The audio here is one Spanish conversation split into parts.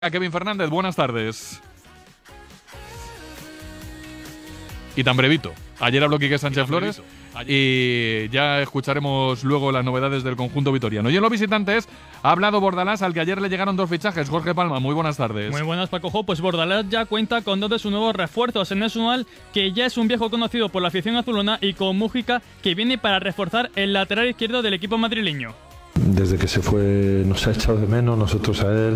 A Kevin Fernández, buenas tardes. Y tan brevito. Ayer habló Quique Sánchez Flores y ya escucharemos luego las novedades del conjunto vitoriano. Y en los visitantes ha hablado Bordalás, al que ayer le llegaron 2 fichajes. Jorge Palma, muy buenas tardes. Muy buenas, Paco. Pues Bordalás ya cuenta con 2 de sus nuevos refuerzos. En Esual, que ya es un viejo conocido por la afición azulona, y con Mújica, que viene para reforzar el lateral izquierdo del equipo madrileño. Desde que se fue nos ha echado de menos, nosotros a él,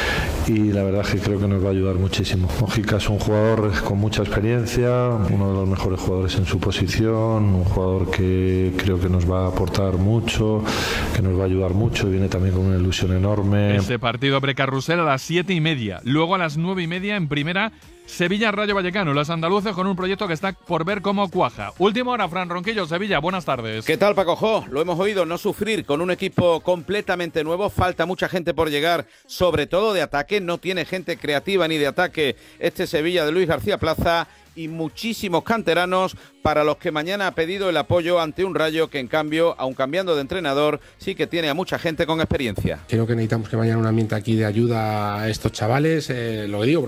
y la verdad es que creo que nos va a ayudar muchísimo. Mújica es un jugador con mucha experiencia, uno de los mejores jugadores en su posición, un jugador que creo que nos va a aportar mucho, que nos va a ayudar mucho, y viene también con una ilusión enorme. Ese partido precarrusel a las 7:30, luego a las 9:30 en primera, Sevilla-Rayo Vallecano, los andaluces con un proyecto que está por ver cómo cuaja. Última hora, Fran Ronquillo, Sevilla, buenas tardes. ¿Qué tal, Paco? Lo hemos oído, no sufrir con un equipo completamente nuevo, falta mucha gente por llegar, sobre todo de ataque, no tiene gente creativa ni de ataque este Sevilla de Luis García Plaza, y muchísimos canteranos para los que mañana ha pedido el apoyo ante un Rayo que, en cambio, aun cambiando de entrenador, sí que tiene a mucha gente con experiencia. Creo que necesitamos que mañana un ambiente aquí de ayuda a estos chavales, lo que digo,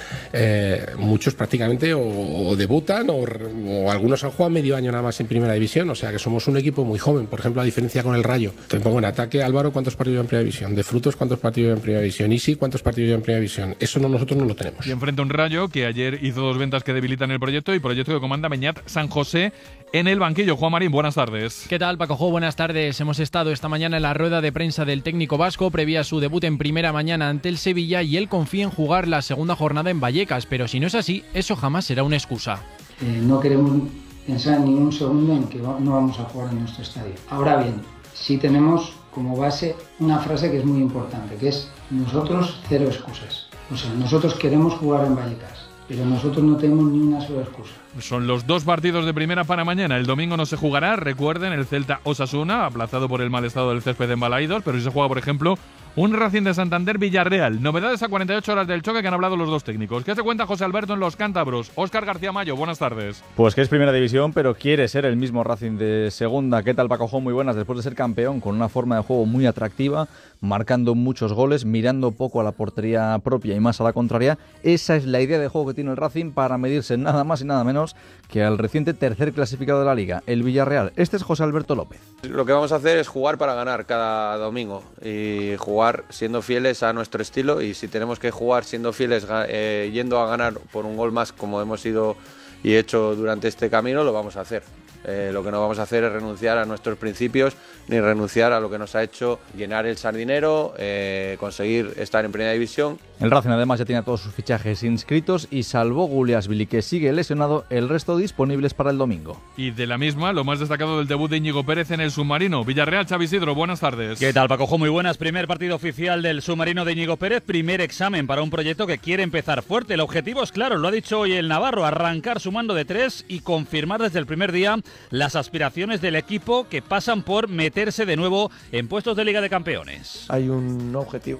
porque muchos prácticamente o debutan o algunos han jugado medio año nada más en primera división, o sea que somos un equipo muy joven, por ejemplo, a diferencia con el Rayo. Te pongo en ataque, Álvaro, ¿cuántos partidos en primera división? De Frutos, ¿cuántos partidos en primera división? Isi, ¿cuántos partidos en primera división? Eso nosotros no lo tenemos. Y enfrente un Rayo que ayer hizo 2 ventas que debilitan el proyecto que comanda Beñat San José en el banquillo. Juan Marín, buenas tardes. ¿Qué tal, Paco? Buenas tardes. Hemos estado esta mañana en la rueda de prensa del técnico vasco previa su debut en primera mañana ante el Sevilla, y él confía en jugar la segunda jornada en Vallecas, pero si no es así, eso jamás será una excusa. No queremos pensar ni un segundo en que no vamos a jugar en nuestro estadio. Ahora bien, sí tenemos como base una frase que es muy importante, que es: nosotros cero excusas. O sea, nosotros queremos jugar en Vallecas, pero nosotros no tenemos ni una sola excusa. Son los 2 partidos de primera para mañana. El domingo no se jugará, recuerden, el Celta-Osasuna, aplazado por el mal estado del césped en Balaidos, pero sí se juega, por ejemplo, un Racing de Santander-Villarreal. Novedades a 48 horas del choque que han hablado los 2 técnicos. ¿Qué se cuenta José Alberto en los cántabros? Óscar García Mayo, buenas tardes. Pues que es primera división, pero quiere ser el mismo Racing de segunda. ¿Qué tal, Paco? Muy buenas. Después de ser campeón, con una forma de juego muy atractiva, marcando muchos goles, mirando poco a la portería propia y más a la contraria. Esa es la idea de juego que tiene el Racing para medirse nada más y nada menos que al reciente tercer clasificado de la Liga, el Villarreal. Este es José Alberto López. Lo que vamos a hacer es jugar para ganar cada domingo y jugar siendo fieles a nuestro estilo, y si tenemos que jugar siendo fieles yendo a ganar por un gol más, como hemos ido y hecho durante este camino, lo vamos a hacer. Lo que no vamos a hacer es renunciar a nuestros principios ni renunciar a lo que nos ha hecho llenar el sardinero, conseguir estar en primera división. El Racing además ya tiene todos sus fichajes inscritos y, salvo Guliasvili, que sigue lesionado, el resto disponibles para el domingo. Y de la misma, lo más destacado del debut de Íñigo Pérez en el submarino. Villarreal, Xavi Isidro, buenas tardes. ¿Qué tal, Paco? Muy buenas. Primer partido oficial del submarino de Íñigo Pérez, primer examen para un proyecto que quiere empezar fuerte. El objetivo es claro, lo ha dicho hoy el navarro: arrancar sumando de 3 y confirmar desde el primer día las aspiraciones del equipo, que pasan por meterse de nuevo en puestos de Liga de Campeones. Hay un objetivo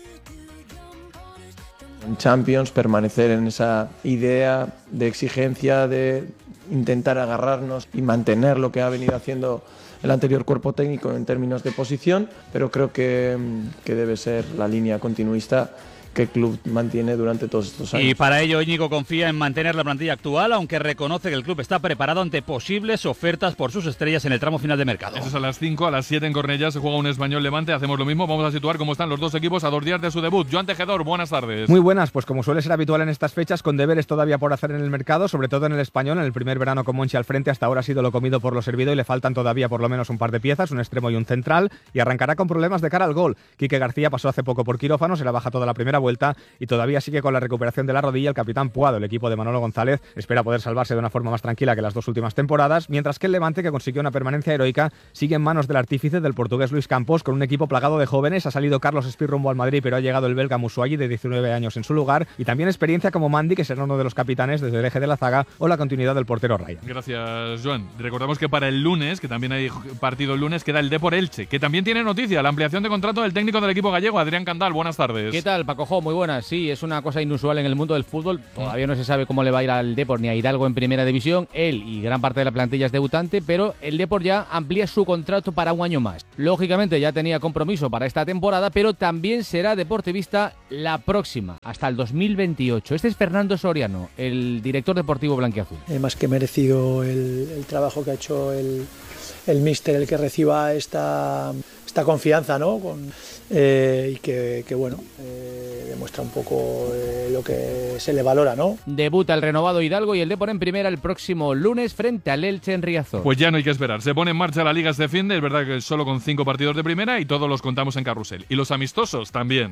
en Champions, permanecer en esa idea de exigencia, de intentar agarrarnos y mantener lo que ha venido haciendo el anterior cuerpo técnico en términos de posición, pero creo que debe ser la línea continuista que el club mantiene durante todos estos años. Y para ello Íñigo confía en mantener la plantilla actual, aunque reconoce que el club está preparado ante posibles ofertas por sus estrellas en el tramo final de mercado. Eso es a las 5, a las 7 en Cornellá se juega un Español Levante, hacemos lo mismo, vamos a situar cómo están los 2 equipos a 2 días de su debut. Joan Tejedor, buenas tardes. Muy buenas, pues como suele ser habitual en estas fechas, con deberes todavía por hacer en el mercado, sobre todo en el Español. En el primer verano con Monchi al frente, hasta ahora ha sido lo comido por lo servido y le faltan todavía por lo menos un par de piezas, un extremo y un central, y arrancará con problemas de cara al gol. Quique García pasó hace poco por quirófano, se la baja toda la primera vuelta y todavía sigue con la recuperación de la rodilla. El capitán Puado, el equipo de Manolo González, espera poder salvarse de una forma más tranquila que las 2 últimas temporadas, mientras que el Levante, que consiguió una permanencia heroica, sigue en manos del artífice, del portugués Luis Campos, con un equipo plagado de jóvenes. Ha salido Carlos Espí rumbo al Madrid, pero ha llegado el belga Musuagi, de 19 años, en su lugar, y también experiencia como Mandi, que será uno de los capitanes desde el eje de la zaga, o la continuidad del portero Ryan. Gracias, Joan. Recordamos que para el lunes, que también hay partido el lunes, queda el Depor Elche, que también tiene noticia, la ampliación de contrato del técnico del equipo gallego, Adrián Candal. Buenas tardes. ¿Qué tal, Paco? Pacojo, muy buenas. Sí, es una cosa inusual en el mundo del fútbol. Todavía no se sabe cómo le va a ir al Depor ni a Hidalgo en primera división. Él y gran parte de la plantilla es debutante, pero el Depor ya amplía su contrato para un año más. Lógicamente ya tenía compromiso para esta temporada, pero también será deportivista la próxima, hasta el 2028. Este es Fernando Soriano, el director deportivo blanquiazul. Más que merecido el trabajo que ha hecho el míster, el que reciba esta confianza, ¿no? Y que bueno, demuestra un poco lo que se le valora, ¿no? Debuta el renovado Hidalgo y el Depor en primera el próximo lunes frente al Elche en Riazor. Pues ya no hay que esperar. Se pone en marcha la Liga este finde. Es verdad que solo con 5 partidos de primera y todos los contamos en carrusel. Y los amistosos también.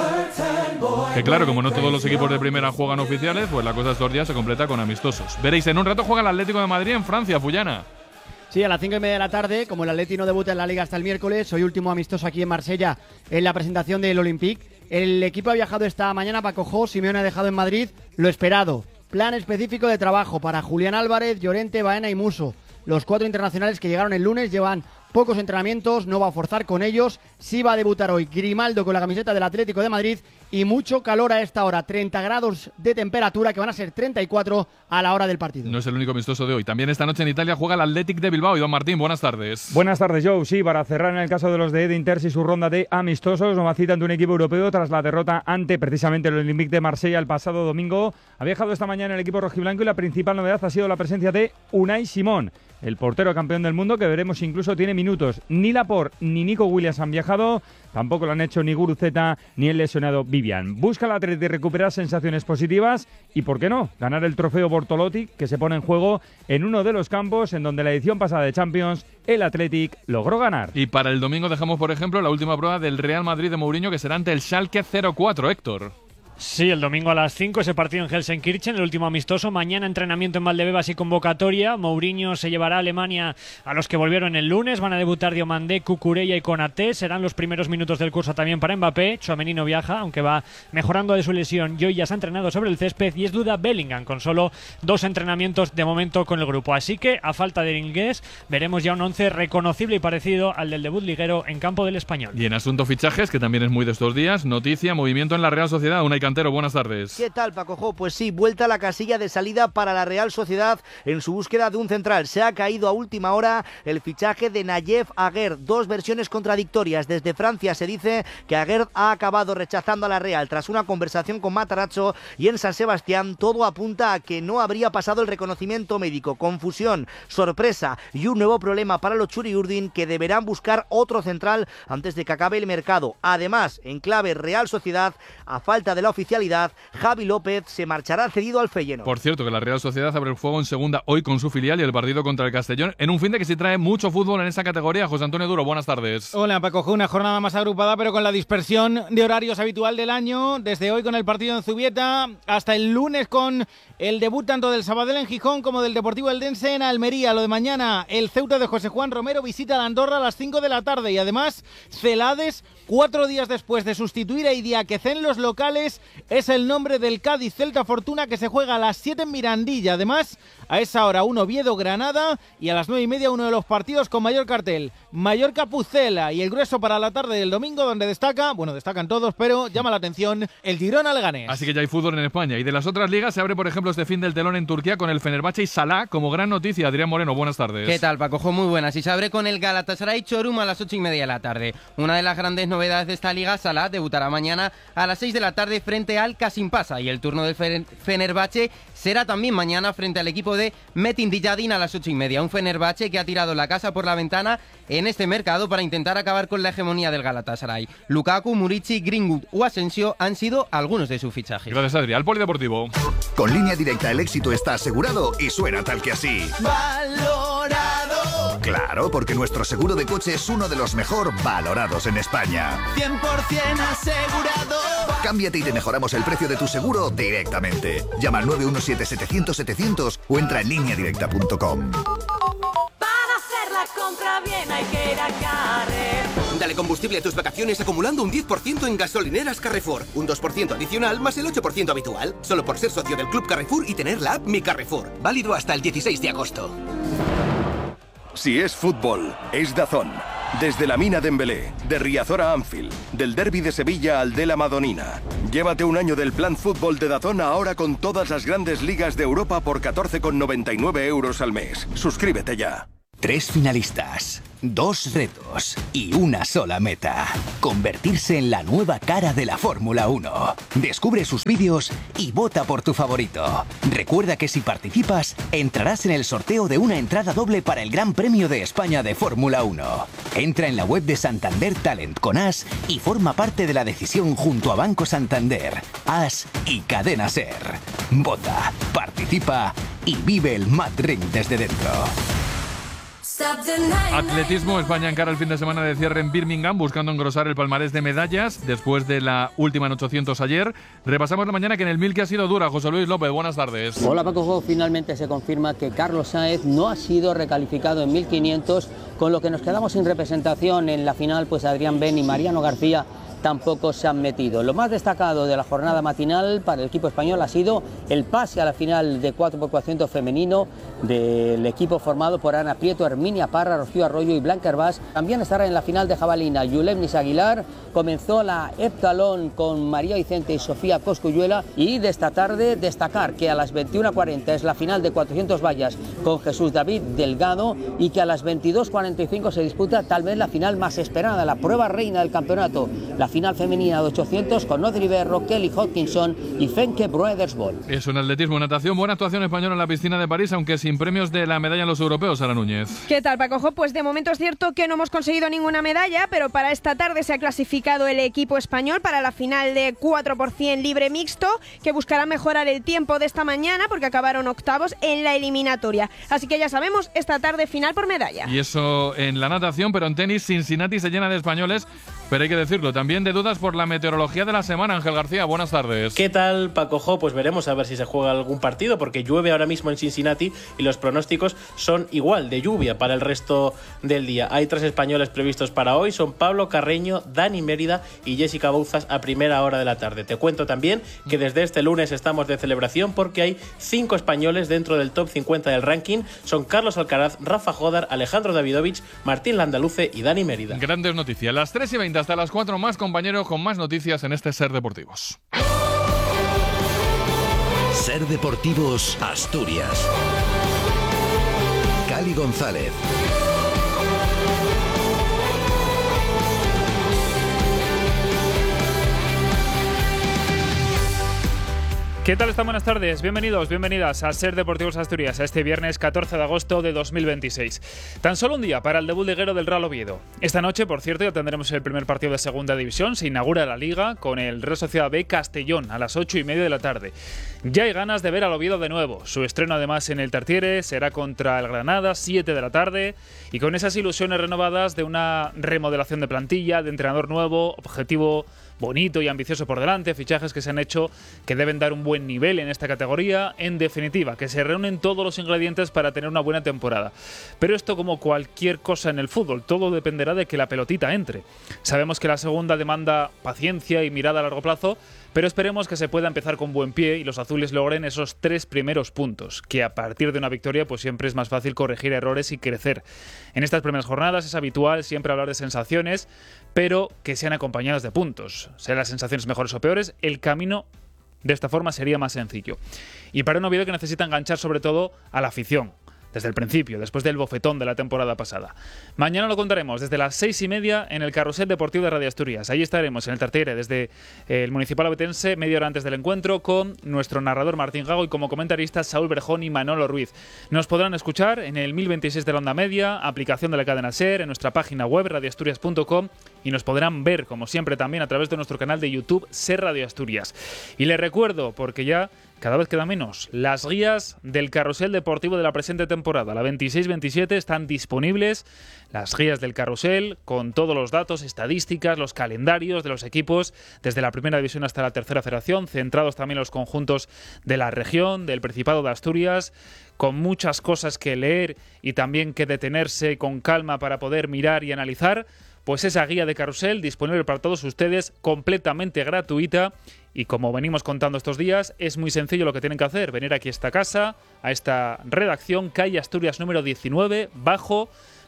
Que claro, como no todos los equipos de primera juegan oficiales, pues la cosa estos días se completa con amistosos. Veréis, en un rato juega el Atlético de Madrid en Francia, Fullana. Sí, a las 5:30 de la tarde, como el Atleti no debuta en la Liga hasta el miércoles, hoy último amistoso aquí en Marsella en la presentación del Olympique. El equipo ha viajado esta mañana para Pacojo, Simeone ha dejado en Madrid lo esperado. Plan específico de trabajo para Julián Álvarez, Llorente, Baena y Musso. Los 4 internacionales que llegaron el lunes llevan pocos entrenamientos, no va a forzar con ellos. Sí va a debutar hoy Grimaldo con la camiseta del Atlético de Madrid y mucho calor a esta hora, 30 grados de temperatura que van a ser 34 a la hora del partido. No es el único amistoso de hoy. También esta noche en Italia juega el Athletic de Bilbao. Y don Martín, buenas tardes. Buenas tardes, Joe. Sí, para cerrar en el caso de los de Edin Terzi su ronda de amistosos, nueva cita ante un equipo europeo tras la derrota ante precisamente el Olympique de Marsella el pasado domingo. Ha viajado esta mañana el equipo rojiblanco y la principal novedad ha sido la presencia de Unai Simón, el portero campeón del mundo, que veremos si incluso tiene minutos. Ni Laporte ni Nico Williams han viajado, tampoco lo han hecho ni Guruceta ni el lesionado Vivian. Busca el Atleti recuperar sensaciones positivas y, ¿por qué no?, ganar el trofeo Bortolotti, que se pone en juego en uno de los campos en donde la edición pasada de Champions el Athletic logró ganar. Y para el domingo dejamos, por ejemplo, la última prueba del Real Madrid de Mourinho, que será ante el Schalke 04, Héctor. Sí, el domingo a las 5 ese partido en Gelsenkirchen, el último amistoso. Mañana entrenamiento en Valdebebas y convocatoria. Mourinho se llevará a Alemania a los que volvieron el lunes. Van a debutar Diomandé, Cucurella y Konaté. Serán los primeros minutos del curso también para Mbappé. Tchouaméni no viaja, aunque va mejorando de su lesión. Y hoy ya se ha entrenado sobre el césped y es duda Bellingham, con solo 2 entrenamientos de momento con el grupo. Así que, a falta del inglés, veremos ya un 11 reconocible y parecido al del debut liguero en campo del Español. Y en asunto fichajes, que también es muy de estos días, noticia, movimiento en la Real Sociedad. Unai Cantero, buenas tardes. ¿Qué tal, Pacojo? Pues sí, vuelta a la casilla de salida para la Real Sociedad en su búsqueda de un central. Se ha caído a última hora el fichaje de Nayef Aguerd. 2 versiones contradictorias. Desde Francia se dice que Aguerd ha acabado rechazando a la Real tras una conversación con Matarazzo, y en San Sebastián todo apunta a que no habría pasado el reconocimiento médico. Confusión, sorpresa y un nuevo problema para los Churiurdin, que deberán buscar otro central antes de que acabe el mercado. Además, en clave Real Sociedad, a falta de la oficialidad, Javi López se marchará cedido al Feyenoord. Por cierto, que la Real Sociedad abre el fuego en segunda hoy con su filial y el partido contra el Castellón, en un fin de que sí trae mucho fútbol en esa categoría. José Antonio Duro, buenas tardes. Hola, Paco. Una jornada más agrupada, pero con la dispersión de horarios habitual del año. Desde hoy con el partido en Zubieta hasta el lunes con el debut tanto del Sabadell en Gijón como del Deportivo Eldense en Almería. Lo de mañana, el Ceuta de José Juan Romero visita la Andorra a las 5 de la tarde. Y además, Celades, 4 días después de sustituir a Idiáquez en los locales, es el nombre del Cádiz Celta Fortuna, que se juega a las 7 en Mirandilla. Además, a esa hora un Oviedo-Granada y a las 9:30 uno de los partidos con mayor cartel, Mallorca-Pucela, y el grueso para la tarde del domingo, donde destacan todos, pero llama la atención el Girona-Leganés. Así que ya hay fútbol en España. Y de las otras ligas se abre, por ejemplo, este fin del telón en Turquía con el Fenerbahce y Salah como gran noticia. Adrián Moreno, buenas tardes. ¿Qué tal, Paco? Muy buenas. Y se abre con el Galatasaray Çorum a las 8:30 de la tarde. Una de las grandes novedades de esta liga, Salah debutará mañana a las 6 de la tarde frente al Kasimpasa, y el turno del Fenerbahce será también mañana frente al equipo de Metin Diyadin a las 8:30. Un Fenerbahce que ha tirado la casa por la ventana en este mercado para intentar acabar con la hegemonía del Galatasaray. Lukaku, Murici, Greenwood o Asensio han sido algunos de sus fichajes. Gracias, Adrián. Al Polideportivo. Con Línea Directa el éxito está asegurado y suena tal que así. ¡Valorado! Claro, porque nuestro seguro de coche es uno de los mejor valorados en España. 100% asegurado. Cámbiate y te mejoramos el precio de tu seguro directamente. Llama al 917-700-700 o entra en lineadirecta.com. Para hacer la compra bien hay que ir a Carrefour. Dale combustible a tus vacaciones acumulando un 10% en gasolineras Carrefour. Un 2% adicional más el 8% habitual. Solo por ser socio del Club Carrefour y tener la app Mi Carrefour. Válido hasta el 16 de agosto. Si es fútbol, es DAZN. Desde la Mina Dembélé, de Riazor a Anfield, del Derbi de Sevilla al de la Madonina. Llévate un año del plan fútbol de DAZN ahora con todas las grandes ligas de Europa por 14,99 € al mes. Suscríbete ya. 3 finalistas, 2 retos y una sola meta. Convertirse en la nueva cara de la Fórmula 1. Descubre sus vídeos y vota por tu favorito. Recuerda que si participas, entrarás en el sorteo de una entrada doble para el Gran Premio de España de Fórmula 1. Entra en la web de Santander Talent con As y forma parte de la decisión junto a Banco Santander, As y Cadena Ser. Vota, participa y vive el Mad Ring desde dentro. Atletismo. España encara el fin de semana de cierre en Birmingham buscando engrosar el palmarés de medallas después de la última en 800 ayer. Repasamos la mañana que en el 1000 que ha sido dura. José Luis López, buenas tardes. Hola Paco, finalmente se confirma que Carlos Sáenz no ha sido recalificado en 1500, con lo que nos quedamos sin representación en la final, pues Adrián Ben y Mariano García tampoco se han metido. Lo más destacado de la jornada matinal para el equipo español ha sido el pase a la final de 4x400 femenino del equipo formado por Ana Prieto, Herminia Parra, Rocío Arroyo y Blanca Hervás. También estará en la final de jabalina Yulemnis Aguilar. Comenzó la heptalón con María Vicente y Sofía Cosculluela, y de esta tarde destacar que a las 21:40 es la final de 400 vallas con Jesús David Delgado, y que a las 22:45 se disputa tal vez la final más esperada, la prueba reina del campeonato, la final femenina de 800 con Audrey Berro, Kelly Hodkinson y Fenke Broedersbol. Eso en atletismo. Natación, buena actuación española en la piscina de París, aunque sin premios de la medalla en los europeos. Sara Núñez. ¿Qué tal, Paco? Pues de momento es cierto que no hemos conseguido ninguna medalla, pero para esta tarde se ha clasificado el equipo español para la final de 4x100 libre mixto, que buscará mejorar el tiempo de esta mañana porque acabaron octavos en la eliminatoria. Así que ya sabemos, esta tarde final por medalla. Y eso en la natación, pero en tenis Cincinnati se llena de españoles, pero hay que decirlo, también de dudas por la meteorología de la semana. Ángel García, buenas tardes. ¿Qué tal, Paco? Pues veremos a ver si se juega algún partido, porque llueve ahora mismo en Cincinnati y los pronósticos son igual, de lluvia para el resto del día. Hay 3 españoles previstos para hoy, son Pablo Carreño, Dani Mérida y Jessica Bouzas a primera hora de la tarde. Te cuento también que desde este lunes estamos de celebración porque hay 5 españoles dentro del top 50 del ranking. Son Carlos Alcaraz, Rafa Jodar, Alejandro Davidovich, Martín Landaluce y Dani Mérida. Grandes noticias. Las 3:20 hasta las 4 más, compañero, con más noticias en este Ser Deportivos. Ser Deportivos Asturias. Cali González. ¿Qué tal están? Buenas tardes, bienvenidos, bienvenidas a Ser Deportivos Asturias, a este viernes 14 de agosto de 2026. Tan solo un día para el debut liguero del Real Oviedo. Esta noche, por cierto, ya tendremos el primer partido de Segunda División, se inaugura la Liga con el Real Sociedad B Castellón a las 8:30 de la tarde. Ya hay ganas de ver al Oviedo de nuevo, su estreno además en el Tartiere será contra el Granada, 7 de la tarde, y con esas ilusiones renovadas de una remodelación de plantilla, de entrenador nuevo, objetivo bonito y ambicioso por delante, fichajes que se han hecho que deben dar un buen nivel en esta categoría, en definitiva, que se reúnen todos los ingredientes para tener una buena temporada. Pero esto, como cualquier cosa en el fútbol, todo dependerá de que la pelotita entre. Sabemos que la segunda demanda paciencia y mirada a largo plazo, pero esperemos que se pueda empezar con buen pie y los azules logren esos 3 primeros puntos, que a partir de una victoria pues siempre es más fácil corregir errores y crecer. En estas primeras jornadas es habitual siempre hablar de sensaciones, pero que sean acompañadas de puntos. Sean las sensaciones mejores o peores, el camino de esta forma sería más sencillo. Y para un Oviedo que necesita enganchar sobre todo a la afición, desde el principio, después del bofetón de la temporada pasada. Mañana lo contaremos desde las 6:30 en el Carrusel Deportivo de Radio Asturias. Allí estaremos en el Tartiere desde el Municipal Ovetense, media hora antes del encuentro, con nuestro narrador Martín Gago y como comentaristas Saúl Berjón y Manolo Ruiz. Nos podrán escuchar en el 1026 de la onda media, aplicación de la cadena SER, en nuestra página web radioasturias.com, y nos podrán ver, como siempre, también a través de nuestro canal de YouTube SER Radio Asturias. Y les recuerdo, porque ya cada vez queda menos, las guías del carrusel deportivo de la presente temporada, la 26-27, están disponibles. Las guías del carrusel con todos los datos, estadísticas, los calendarios de los equipos, desde la primera división hasta la tercera federación, centrados también en los conjuntos de la región, del Principado de Asturias, con muchas cosas que leer y también que detenerse con calma para poder mirar y analizar. Pues esa guía de carrusel disponible para todos ustedes, completamente gratuita, y como venimos contando estos días, es muy sencillo lo que tienen que hacer: venir aquí a esta casa, a esta redacción, calle Asturias número 19, bajo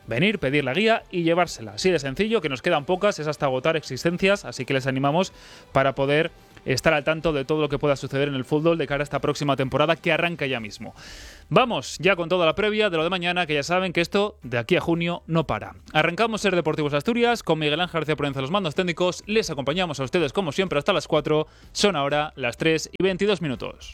venir, pedir la guía y llevársela. Así de sencillo, que nos quedan pocas, es hasta agotar existencias, así que les animamos para poder estar al tanto de todo lo que pueda suceder en el fútbol de cara a esta próxima temporada que arranca ya mismo. Vamos ya con toda la previa de lo de mañana, que ya saben que esto de aquí a junio no para. Arrancamos Ser Deportivos Asturias con Miguel Ángel García Provenza, los mandos técnicos. Les acompañamos a ustedes como siempre hasta las 4. Son ahora las 3:22.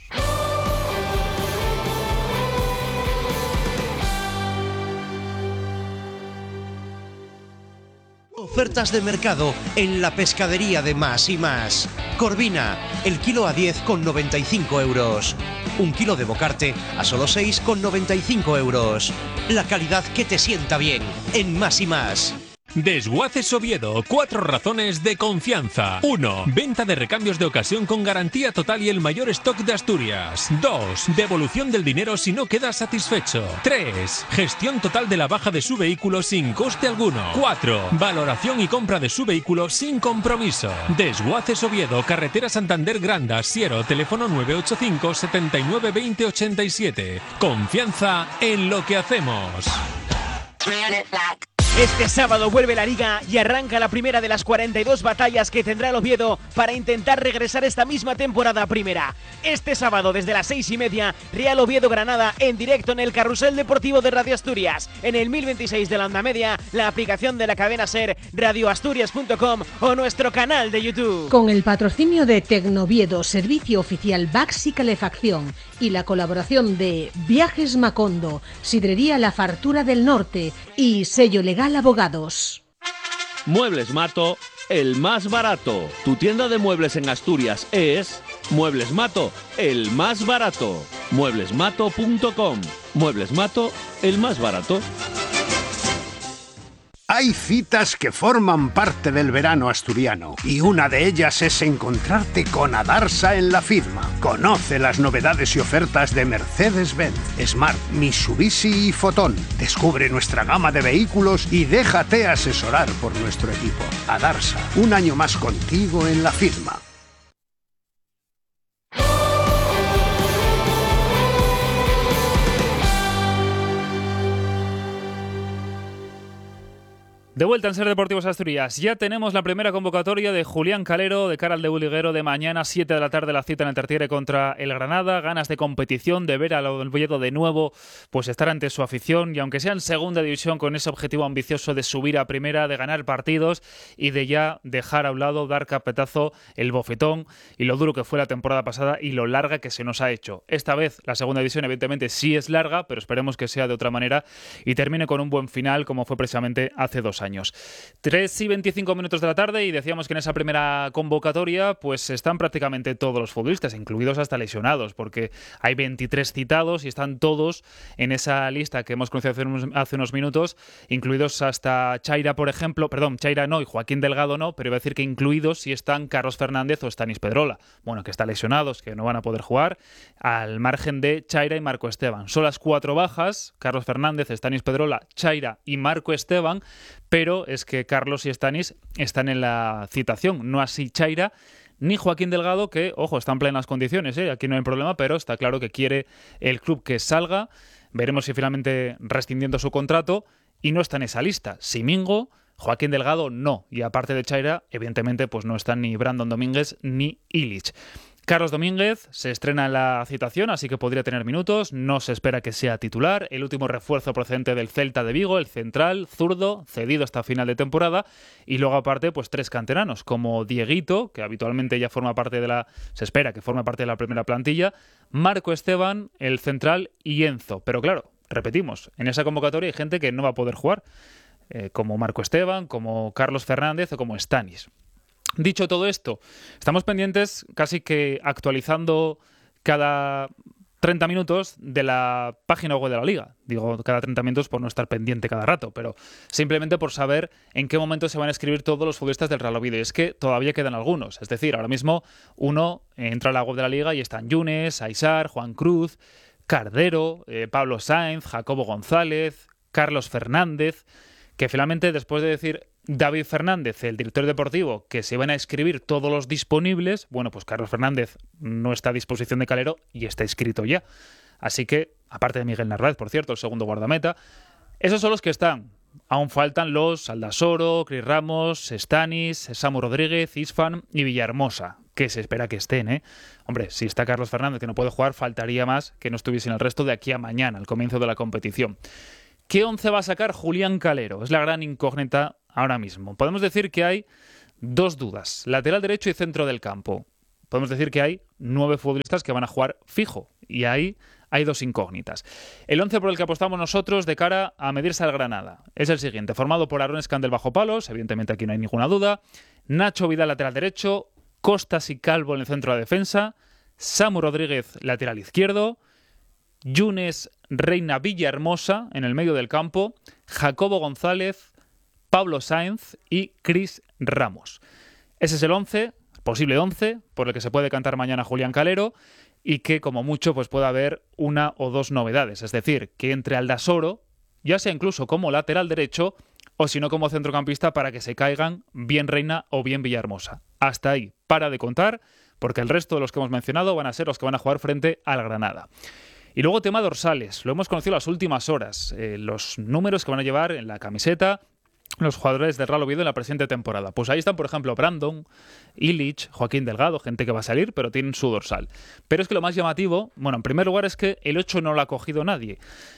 Ofertas de mercado en la pescadería de Más y Más. Corvina, el kilo a 10,95 euros. Un kilo de bocarte a solo 6,95 euros. La calidad que te sienta bien en Más y Más. Desguaces Oviedo, 4 razones de confianza. 1. Venta de recambios de ocasión con garantía total y el mayor stock de Asturias. 2. Devolución del dinero si no quedas satisfecho. 3. Gestión total de la baja de su vehículo sin coste alguno. 4. Valoración y compra de su vehículo sin compromiso. Desguaces Oviedo, carretera Santander Granda, Siero, teléfono 985 79 20 87. Confianza en lo que hacemos. Este sábado vuelve la Liga y arranca la primera de las 42 batallas que tendrá el Oviedo para intentar regresar esta misma temporada a primera. Este sábado desde las 6:30, Real Oviedo Granada en directo en el Carrusel Deportivo de Radio Asturias, en el 1026 de la onda media, la aplicación de la cadena SER, radioasturias.com o nuestro canal de YouTube. Con el patrocinio de Tecnoviedo, servicio oficial Baxi Calefacción, y la colaboración de Viajes Macondo, Sidrería La Fartura del Norte y Sello Legal Abogados. Muebles Mato, el más barato. Tu tienda de muebles en Asturias es Muebles Mato, el más barato. Mueblesmato.com. Muebles Mato, el más barato. Hay citas que forman parte del verano asturiano y una de ellas es encontrarte con Adarsa en la Firma. Conoce las novedades y ofertas de Mercedes-Benz, Smart, Mitsubishi y Fotón. Descubre nuestra gama de vehículos y déjate asesorar por nuestro equipo. Adarsa, un año más contigo en la Firma. De vuelta en Ser Deportivos Asturias, ya tenemos la primera convocatoria de Julián Calero de cara al debut liguero de mañana, 7 de la tarde, la cita en el Tartiere contra el Granada. Ganas de competición, de ver al Oviedo de nuevo, pues estar ante su afición y aunque sea en segunda división con ese objetivo ambicioso de subir a primera, de ganar partidos y de ya dejar a un lado, dar carpetazo, el bofetón y lo duro que fue la temporada pasada y lo larga que se nos ha hecho. Esta vez la segunda división evidentemente sí es larga, pero esperemos que sea de otra manera y termine con un buen final como fue precisamente hace 2 años. 3:25 de la tarde y decíamos que en esa primera convocatoria pues están prácticamente todos los futbolistas, incluidos hasta lesionados, porque hay 23 citados y están todos en esa lista que hemos conocido hace unos minutos, incluidos hasta Chaira, por ejemplo, Chaira no y Joaquín Delgado no, pero iba a decir que incluidos si están Carlos Fernández o Stanis Pedrola, bueno, que están lesionados, que no van a poder jugar, al margen de Chaira y Marco Esteban. Son las 4 bajas, Carlos Fernández, Stanis Pedrola, Chaira y Marco Esteban, pero es que Carlos y Stanis están en la citación, no así Chaira ni Joaquín Delgado, que, ojo, están en plenas condiciones, aquí no hay problema, pero está claro que quiere el club que salga, veremos si finalmente rescindiendo su contrato, y no está en esa lista. Simingo, Joaquín Delgado no, y aparte de Chaira, evidentemente pues no están ni Brandon Domínguez ni Illich. Carlos Domínguez se estrena en la citación, así que podría tener minutos, no se espera que sea titular, el último refuerzo procedente del Celta de Vigo, el central, zurdo, cedido hasta final de temporada, y luego aparte pues 3 canteranos, como Dieguito, que habitualmente ya forma parte se espera que forme parte de la primera plantilla, Marco Esteban, el central, y Enzo. Pero claro, repetimos, en esa convocatoria hay gente que no va a poder jugar, como Marco Esteban, como Carlos Fernández o como Stanis. Dicho todo esto, estamos pendientes casi que actualizando cada 30 minutos de la página web de la Liga. Digo cada 30 minutos por no estar pendiente cada rato, pero simplemente por saber en qué momento se van a escribir todos los futbolistas del Real Oviedo. Y es que todavía quedan algunos. Es decir, ahora mismo uno entra a la web de la Liga y están Yunes, Aisar, Juan Cruz, Cardero, Pablo Sáenz, Jacobo González, Carlos Fernández, que finalmente después de decir David Fernández, el director deportivo, que se van a escribir todos los disponibles, bueno, pues Carlos Fernández no está a disposición de Calero y está inscrito ya. Así que, aparte de Miguel Narváez, por cierto, el segundo guardameta, esos son los que están. aún faltan los Aldasoro, Cris Ramos, Stanis, Samu Rodríguez, Isfan y Villahermosa, que se espera que estén, ¿eh? Hombre, si está Carlos Fernández, que no puede jugar, faltaría más que no estuviesen el resto de aquí a mañana, al comienzo de la competición. ¿Qué 11 va a sacar Julián Calero? Es la gran incógnita ahora mismo. Podemos decir que hay dos dudas, lateral derecho y centro del campo. Podemos decir que hay 9 futbolistas que van a jugar fijo, y ahí hay dos incógnitas. El 11 por el que apostamos nosotros de cara a medirse al Granada es el siguiente, formado por Aaron Scandel bajo palos, evidentemente aquí no hay ninguna duda, Nacho Vidal lateral derecho, Costas y Calvo en el centro de defensa, Samu Rodríguez lateral izquierdo, Yunes Reina Villahermosa en el medio del campo, Jacobo González, Pablo Sáenz y Cris Ramos. Ese es el 11, posible 11, por el que se puede cantar mañana Julián Calero, y que como mucho pues pueda haber una o dos novedades. Es decir, que entre Aldasoro, ya sea incluso como lateral derecho, o si no como centrocampista, para que se caigan bien Reina o bien Villahermosa. Hasta ahí, para de contar, porque el resto de los que hemos mencionado van a ser los que van a jugar frente al Granada. Y luego tema dorsales, lo hemos conocido las últimas horas, los números que van a llevar en la camiseta los jugadores del Real Oviedo en la presente temporada. Pues ahí están, por ejemplo, Brandon, Illich, Joaquín Delgado, gente que va a salir, pero tienen su dorsal. Pero es que lo más llamativo, bueno, en primer lugar es que el 8 no lo ha cogido nadie.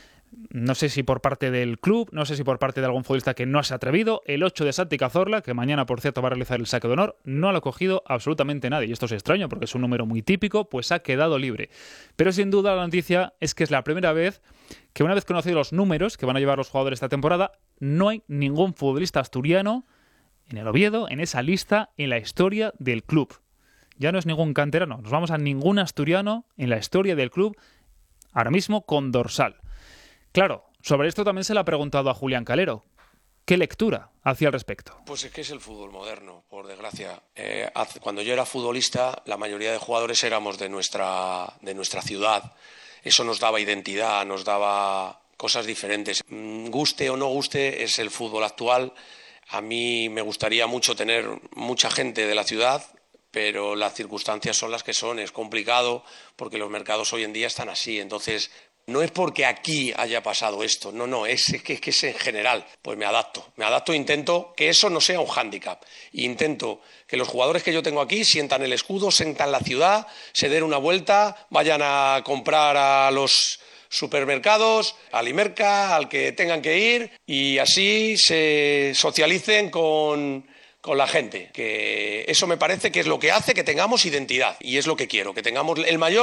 No sé si por parte del club, no sé si por parte de algún futbolista que no se ha atrevido. El 8 de Santi Cazorla, que mañana, por cierto, va a realizar el saque de honor, no lo ha cogido absolutamente nadie. Y esto es extraño porque es un número muy típico, pues ha quedado libre. Pero sin duda la noticia es que es la primera vez que, una vez conocidos los números que van a llevar los jugadores esta temporada, no hay ningún futbolista asturiano en el Oviedo, en esa lista, en la historia del club. Ya no es ningún canterano, nos vamos a ningún asturiano en la historia del club ahora mismo con dorsal. Claro, sobre esto también se le ha preguntado a Julián Calero. ¿Qué lectura hacía al respecto? Pues es que es el fútbol moderno, por desgracia. Cuando yo era futbolista, la mayoría de jugadores éramos de nuestra ciudad. Eso nos daba identidad, nos daba cosas diferentes. Guste o no guste, es el fútbol actual. A mí me gustaría mucho tener mucha gente de la ciudad, pero las circunstancias son las que son. Es complicado porque los mercados hoy en día están así. Entonces, no es porque aquí haya pasado esto, no, es que es en general. Pues me adapto e intento que eso no sea un hándicap. Intento que los jugadores que yo tengo aquí sientan el escudo, sientan la ciudad, se den una vuelta, vayan a comprar a los supermercados, al Imerca, al que tengan que ir, y así se socialicen con la gente. Que eso me parece que es lo que hace que tengamos identidad, y es lo que quiero, que tengamos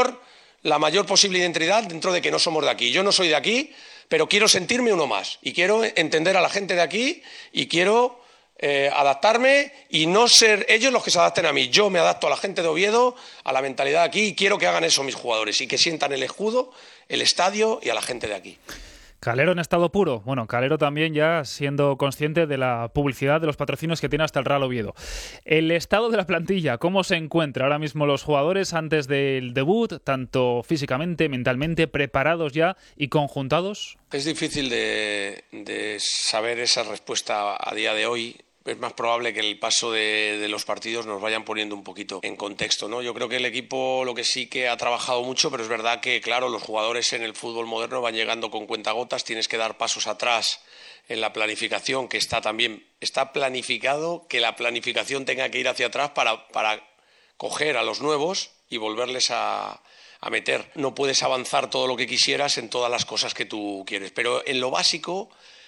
la mayor posible identidad dentro de que no somos de aquí. Yo no soy de aquí, pero quiero sentirme uno más, y quiero entender a la gente de aquí, y quiero adaptarme y no ser ellos los que se adapten a mí. Yo me adapto a la gente de Oviedo, a la mentalidad de aquí, y quiero que hagan eso mis jugadores y que sientan el escudo, el estadio y a la gente de aquí. Calero en estado puro. Bueno, Calero también ya siendo consciente de la publicidad de los patrocinios que tiene hasta el Real Oviedo. El estado de la plantilla, ¿cómo se encuentra ahora mismo los jugadores antes del debut, tanto físicamente, mentalmente, preparados ya y conjuntados? Es difícil de saber esa respuesta a día de hoy. Es más probable que el paso de los partidos nos vayan poniendo un poquito en contexto, ¿no? Yo creo que el equipo lo que sí que ha trabajado mucho, pero es verdad que, claro, los jugadores en el fútbol moderno van llegando con cuentagotas, tienes que dar pasos atrás en la planificación, que está planificado que la planificación tenga que ir hacia atrás para coger a los nuevos y volverles a meter. No puedes avanzar todo lo que quisieras en todas las cosas que tú quieres, pero en lo básico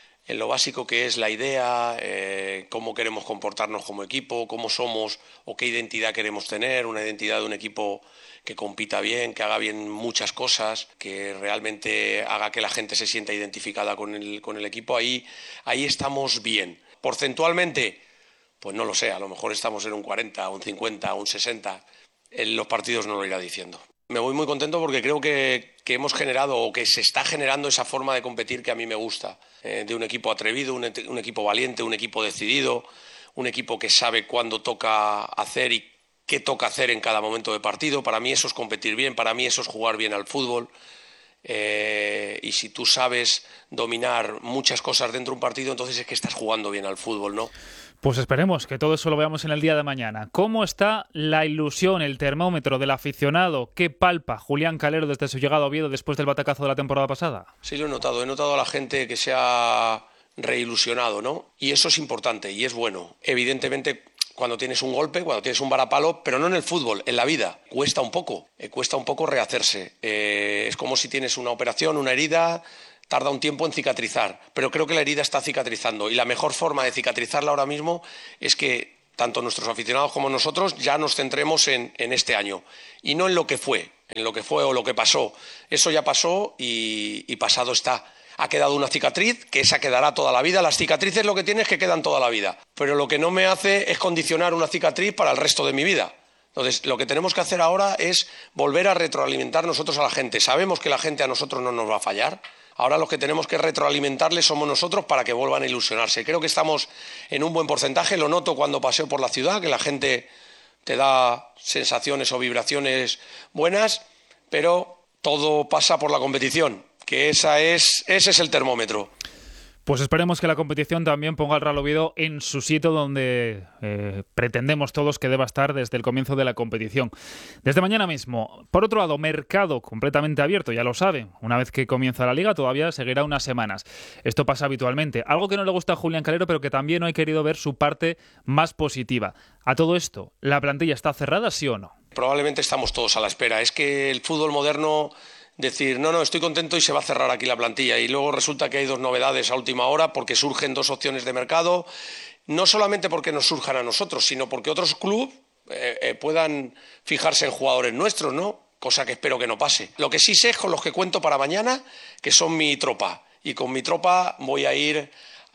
que es la idea, cómo queremos comportarnos como equipo, cómo somos o qué identidad queremos tener, una identidad de un equipo que compita bien, que haga bien muchas cosas, que realmente haga que la gente se sienta identificada con el equipo, ahí estamos bien. Porcentualmente, pues no lo sé, a lo mejor estamos en un 40, un 50, un 60, en los partidos no lo irá diciendo. Me voy muy contento porque creo que hemos generado o que se está generando esa forma de competir que a mí me gusta, de un equipo atrevido, un equipo valiente, un equipo decidido, un equipo que sabe cuándo toca hacer y qué toca hacer en cada momento de partido. Para mí eso es competir bien, para mí eso es jugar bien al fútbol. Y si tú sabes dominar muchas cosas dentro de un partido, entonces es que estás jugando bien al fútbol, ¿no? Pues esperemos que todo eso lo veamos en el día de mañana. ¿Cómo está la ilusión, el termómetro del aficionado? ¿Qué palpa Julián Calero desde su llegada a Oviedo después del batacazo de la temporada pasada? Sí, lo he notado. He notado a la gente que se ha reilusionado, ¿no? Y eso es importante y es bueno. Evidentemente, cuando tienes un golpe, cuando tienes un varapalo, pero no en el fútbol, en la vida, cuesta un poco rehacerse. Es como si tienes una operación, una herida, tarda un tiempo en cicatrizar, pero creo que la herida está cicatrizando y la mejor forma de cicatrizarla ahora mismo es que tanto nuestros aficionados como nosotros ya nos centremos en este año y no en lo que fue o lo que pasó. Eso ya pasó y pasado está. Ha quedado una cicatriz, que esa quedará toda la vida. Las cicatrices lo que tienen es que quedan toda la vida. Pero lo que no me hace es condicionar una cicatriz para el resto de mi vida. Entonces, lo que tenemos que hacer ahora es volver a retroalimentar nosotros a la gente. Sabemos que la gente a nosotros no nos va a fallar. Ahora los que tenemos que retroalimentarles somos nosotros para que vuelvan a ilusionarse. Creo que estamos en un buen porcentaje. Lo noto cuando paseo por la ciudad, que la gente te da sensaciones o vibraciones buenas, pero todo pasa por la competición. Que ese es el termómetro. Pues esperemos que la competición también ponga al Real Oviedo en su sitio donde pretendemos todos que deba estar desde el comienzo de la competición. Desde mañana mismo. Por otro lado, mercado completamente abierto, ya lo sabe. Una vez que comienza la Liga todavía seguirá unas semanas. Esto pasa habitualmente. Algo que no le gusta a Julián Calero, pero que también no he querido ver su parte más positiva. A todo esto, ¿la plantilla está cerrada, sí o no? Probablemente estamos todos a la espera. Es que el fútbol moderno... decir, no, estoy contento y se va a cerrar aquí la plantilla. Y luego resulta que hay 2 novedades a última hora porque surgen 2 opciones de mercado, no solamente porque nos surjan a nosotros, sino porque otros clubes puedan fijarse en jugadores nuestros, ¿no? Cosa que espero que no pase. Lo que sí sé es con los que cuento para mañana, que son mi tropa. Y con mi tropa voy a ir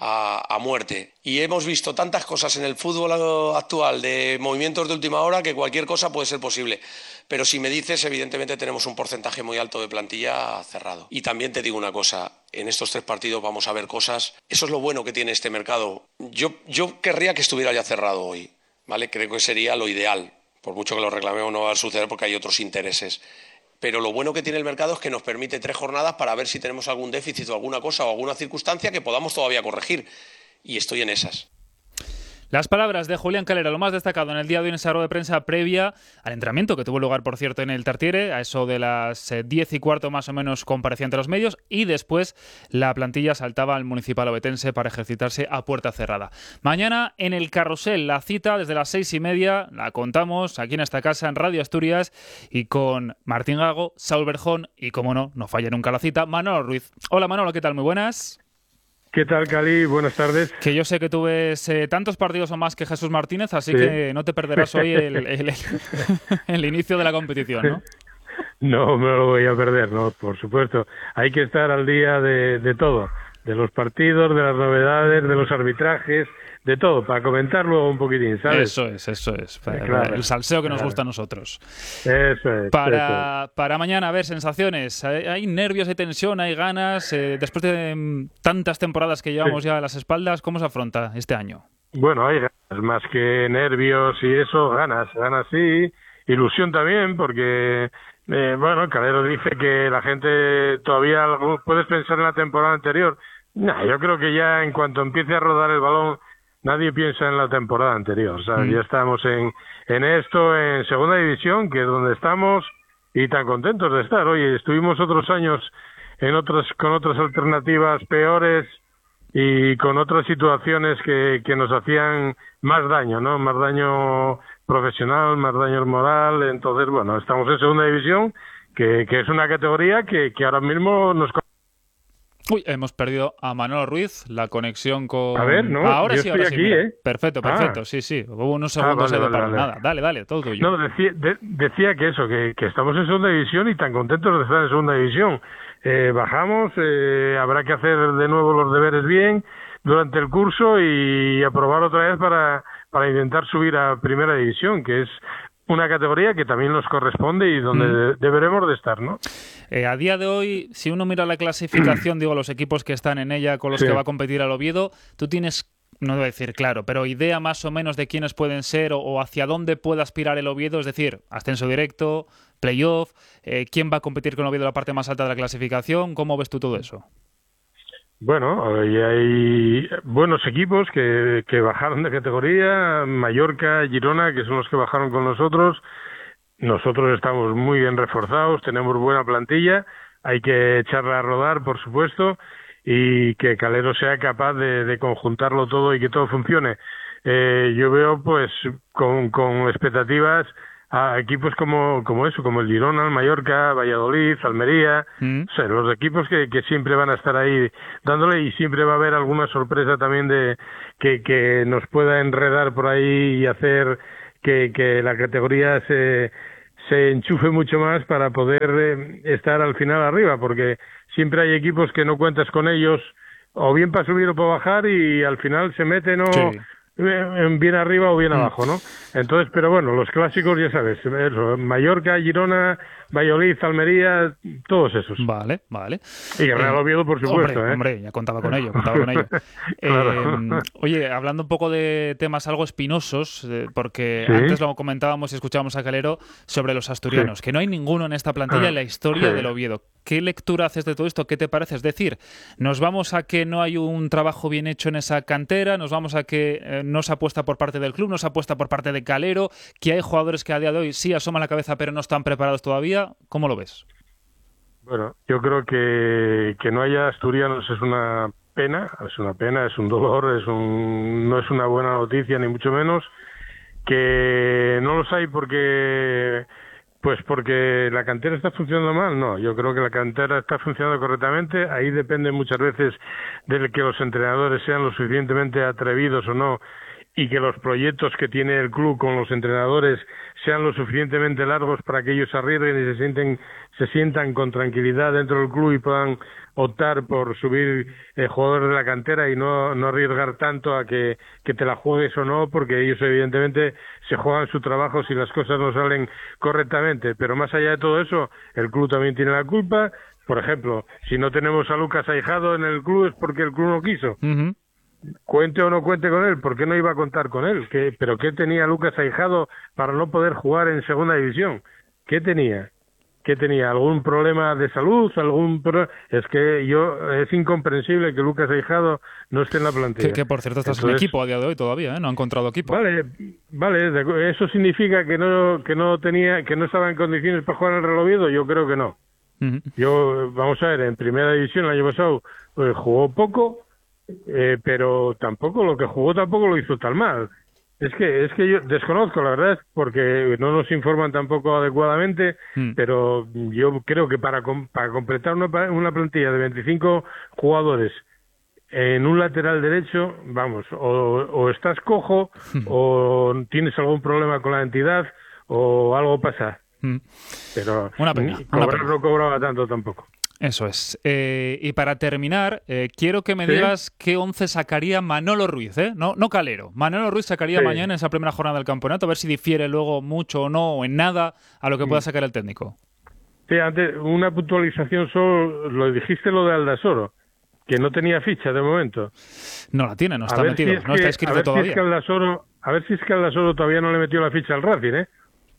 a muerte. Y hemos visto tantas cosas en el fútbol actual de movimientos de última hora que cualquier cosa puede ser posible. Pero si me dices, evidentemente tenemos un porcentaje muy alto de plantilla cerrado. Y también te digo una cosa, en estos 3 partidos vamos a ver cosas. Eso es lo bueno que tiene este mercado. Yo querría que estuviera ya cerrado hoy, ¿vale? Creo que sería lo ideal. Por mucho que lo reclamemos no va a suceder porque hay otros intereses. Pero lo bueno que tiene el mercado es que nos permite 3 jornadas para ver si tenemos algún déficit o alguna cosa o alguna circunstancia que podamos todavía corregir. Y estoy en esas. Las palabras de Julián Calero, lo más destacado en el día de hoy en esa rueda de prensa previa al entrenamiento que tuvo lugar, por cierto, en el Tartiere, a eso de las 10:15 más o menos comparecía ante los medios, y después la plantilla saltaba al Municipal Ovetense para ejercitarse a puerta cerrada. Mañana en el Carrusel, la cita desde las 6:30, la contamos aquí en esta casa en Radio Asturias y con Martín Gago, Saúl Berjón y, como no falla nunca la cita, Manolo Ruiz. Hola Manolo, ¿qué tal? Muy buenas. ¿Qué tal, Cali? Buenas tardes. Que yo sé que tú ves tantos partidos o más que Jesús Martínez, así sí, que no te perderás hoy el inicio de la competición, ¿no? No me lo voy a perder, no, por supuesto. Hay que estar al día de todo, de los partidos, de las novedades, de los arbitrajes, de todo, para comentar luego un poquitín, ¿sabes? Eso es. Claro, el salseo que nos gusta a nosotros. Eso es. Para mañana, a ver, sensaciones. ¿Hay nervios, hay tensión, hay ganas? Después de tantas temporadas que llevamos ya a las espaldas, ¿cómo se afronta este año? Bueno, hay ganas, más que nervios y eso, ganas sí, ilusión también, porque... Calero dice que la gente todavía... ¿Puedes pensar en la temporada anterior? No, yo creo que ya en cuanto empiece a rodar el balón... Nadie piensa en la temporada anterior, ¿sabes? Ya estamos en esto, en segunda división, que es donde estamos, y tan contentos de estar. Oye, estuvimos otros años con otras alternativas peores y con otras situaciones que nos hacían más daño, ¿no? Más daño profesional, más daño moral. Entonces, estamos en segunda división, que es una categoría que ahora mismo nos... Uy, hemos perdido a Manolo Ruiz, la conexión con... A ver, no, ahora yo sí, estoy ahora aquí, sí. ¿eh? Perfecto, sí. Hubo unos segundos para nada. Dale, todo tuyo. No, decía que eso, que estamos en segunda división y tan contentos de estar en segunda división. Bajamos, habrá que hacer de nuevo los deberes bien durante el curso y aprobar otra vez para intentar subir a primera división, que es una categoría que también nos corresponde y donde deberemos de estar, ¿no? A día de hoy, si uno mira la clasificación, digo, los equipos que están en ella con los que va a competir el Oviedo, tú tienes, no voy a decir claro, pero idea más o menos de quiénes pueden ser o hacia dónde puede aspirar el Oviedo, es decir, ascenso directo, playoff, quién va a competir con el Oviedo en la parte más alta de la clasificación, ¿cómo ves tú todo eso? Bueno, hay buenos equipos que bajaron de categoría, Mallorca, Girona, que son los que bajaron con nosotros. Nosotros estamos muy bien reforzados, tenemos buena plantilla, hay que echarla a rodar, por supuesto, y que Calero sea capaz de conjuntarlo todo y que todo funcione. Yo veo pues con expectativas a equipos como el Girona, el Mallorca, Valladolid, Almería, o sea, los equipos que siempre van a estar ahí dándole, y siempre va a haber alguna sorpresa también de que nos pueda enredar por ahí y hacer que la categoría se enchufe mucho más para poder estar al final arriba, porque siempre hay equipos que no cuentas con ellos o bien para subir o para bajar y al final se meten bien arriba o bien abajo, ¿no? Entonces, pero bueno, los clásicos ya sabes, eso, Mallorca, Girona, Valladolid, Almería, todos esos. Vale. Y el Real Oviedo, por supuesto, Hombre, ya contaba con ello. Claro. Oye, hablando un poco de temas algo espinosos, porque antes lo comentábamos y escuchábamos a Calero sobre los asturianos, que no hay ninguno en esta plantilla en la historia del Oviedo. ¿Qué lectura haces de todo esto? ¿Qué te parece? Es decir, ¿nos vamos a que no hay un trabajo bien hecho en esa cantera? ¿Nos vamos a que no se apuesta por parte del club? ¿No se apuesta por parte de Calero? ¿Que hay jugadores que a día de hoy sí asoman la cabeza pero no están preparados todavía? ¿Cómo lo ves? Bueno, yo creo que no haya asturianos es una pena, es un dolor, no es una buena noticia, ni mucho menos. Que no los hay porque la cantera está funcionando mal. No, yo creo que la cantera está funcionando correctamente. Ahí depende muchas veces de que los entrenadores sean lo suficientemente atrevidos o no, y que los proyectos que tiene el club con los entrenadores sean lo suficientemente largos para que ellos se arriesguen y se sientan con tranquilidad dentro del club y puedan optar por subir jugadores de la cantera y no arriesgar tanto a que te la juegues o no, porque ellos evidentemente se juegan su trabajo si las cosas no salen correctamente. Pero más allá de todo eso, el club también tiene la culpa. Por ejemplo, si no tenemos a Lucas Aijado en el club es porque el club no quiso. Cuente o no cuente con él, ¿por qué no iba a contar con él? ¿Pero qué tenía Lucas Aijado para no poder jugar en segunda división? ¿Qué tenía? ¿Algún problema de salud? Es que es incomprensible que Lucas Aijado no esté en la plantilla. Que por cierto estás en equipo a día de hoy todavía, ¿eh? No ha encontrado equipo. Vale, ¿eso significa que no estaba en condiciones para jugar en el Real Oviedo? Yo creo que no. Vamos a ver, en primera división el año pasado jugó poco, pero tampoco lo que jugó tampoco lo hizo tan mal. Es que yo desconozco, la verdad, porque no nos informan tampoco adecuadamente, pero yo creo que para completar una plantilla de 25 jugadores en un lateral derecho, vamos, o estás cojo o tienes algún problema con la entidad o algo pasa. Pero una pena. No cobraba tanto tampoco. Eso es. Y para terminar, quiero que me digas qué 11 sacaría Manolo Ruiz, ¿eh? No Calero. Manolo Ruiz sacaría mañana en esa primera jornada del campeonato, a ver si difiere luego mucho o no, o en nada, a lo que pueda sacar el técnico. Sí, antes, una puntualización solo, lo dijiste lo de Aldasoro, que no tenía ficha de momento. No la tiene, no está metido, no está inscrito todavía. A ver si es que Aldasoro todavía no le metió la ficha al Racing, ¿eh?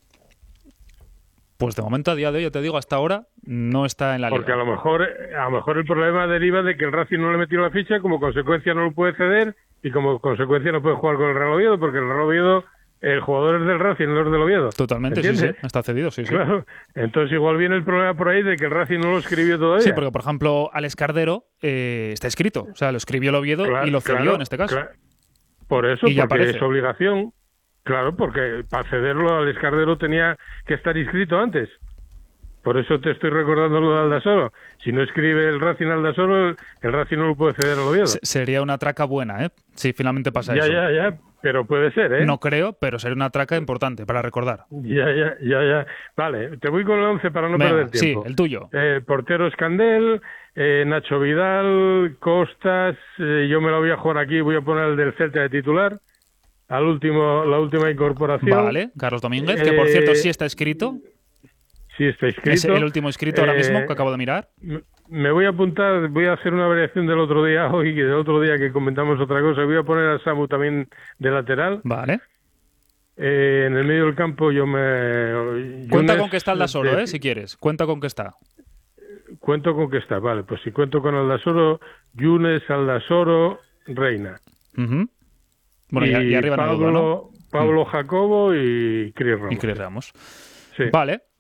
Pues de momento, a día de hoy, yo te digo, hasta ahora no está en la liga. Porque a lo mejor el problema deriva de que el Racing no le metió la ficha, como consecuencia no lo puede ceder y como consecuencia no puede jugar con el Real Oviedo, porque el Real Oviedo, el jugador es del Racing, no es del Oviedo. Totalmente, ¿entiendes? sí, está cedido, sí. Claro, entonces igual viene el problema por ahí de que el Racing no lo escribió todavía. Sí, porque por ejemplo, Alex Cardero está escrito, o sea, lo escribió el Oviedo y lo cedió en este caso. Por eso, porque es obligación. Claro, porque para cederlo al Escardero tenía que estar inscrito antes. Por eso te estoy recordando lo de Aldasoro. Si no escribe el Racing Aldasoro, el Racing no lo puede ceder al Oviedo. Sería una traca buena, ¿eh? Si finalmente pasa eso. Ya, pero puede ser, ¿eh? No creo, pero sería una traca importante para recordar. Ya. Vale, te voy con el 11 para no perder tiempo. Sí, el tuyo. Portero Escandel, Nacho Vidal, Costas, yo me la voy a jugar aquí, voy a poner el del Celta de titular. La última incorporación. Vale, Carlos Domínguez, que por cierto sí está escrito. Sí está escrito. Es el último escrito ahora mismo que acabo de mirar. Me voy a apuntar, voy a hacer una variación del otro día hoy, del otro día que comentamos otra cosa. Voy a poner a Samu también de lateral. Vale. En el medio del campo Cuenta con que está Aldasoro, si quieres. Cuenta con que está. Cuento con que está, vale. Pues si cuento con Aldasoro, Yunes, Aldasoro, Reina. Bueno, y arriba Pablo Jacobo y Cris Ramos. Sí. Vale.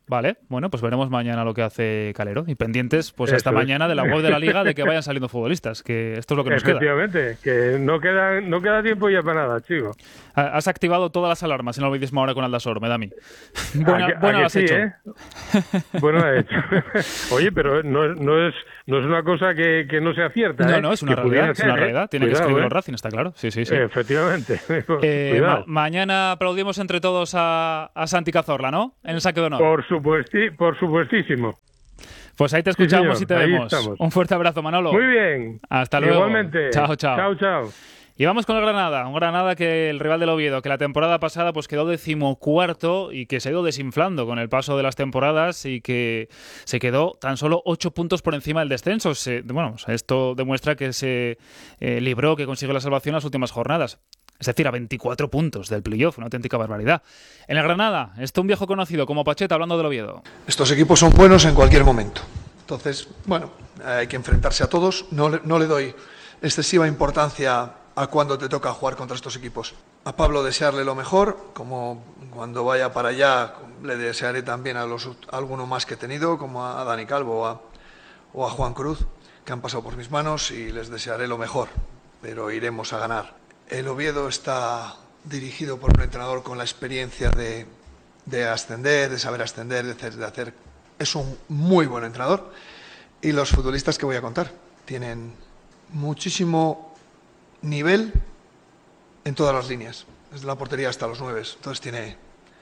Vale, bueno, pues veremos mañana lo que hace Calero. Y pendientes, pues hasta Eso es. mañana de la web de la Liga de que vayan saliendo futbolistas, que esto es lo que nos queda. Efectivamente, que no queda tiempo ya para nada, chico. Has activado todas las alarmas en el obedismo ahora con Aldasor, me da a mí. Buena ¿A lo has que sí, hecho. Bueno, he hecho. Oye, pero no es una cosa que no sea cierta. No, es una Que pudiera realidad, es una ser, realidad. Tiene Cuidado, que escribirlo Racing, está claro. Sí. Efectivamente. Cuidado. Mañana aplaudimos entre todos a Santi Cazorla, ¿no? En el saque de honor. Por supuestísimo. Pues ahí te escuchamos Sí, y te señor, ahí vemos. estamos. Un fuerte abrazo, Manolo. Muy bien. Hasta luego. Igualmente. Chao. Chao. Y vamos con el Granada, un Granada que el rival del Oviedo, que la temporada pasada pues quedó 14º y que se ha ido desinflando con el paso de las temporadas y que se quedó tan solo 8 puntos por encima del descenso. Esto demuestra que se libró, que consiguió la salvación en las últimas jornadas. Es decir, a 24 puntos del playoff, una auténtica barbaridad. En el Granada, está un viejo conocido como Pacheta hablando del Oviedo. Estos equipos son buenos en cualquier momento. Entonces, hay que enfrentarse a todos. No le doy excesiva importancia a cuando te toca jugar contra estos equipos. A Pablo desearle lo mejor, como cuando vaya para allá le desearé también a alguno más que he tenido, como a Dani Calvo o a Juan Cruz, que han pasado por mis manos, y les desearé lo mejor, pero iremos a ganar. El Oviedo está dirigido por un entrenador con la experiencia de ascender, de saber ascender, de hacer. Es un muy buen entrenador, y los futbolistas que voy a contar tienen muchísimo nivel en todas las líneas, desde la portería hasta los 9. Entonces tiene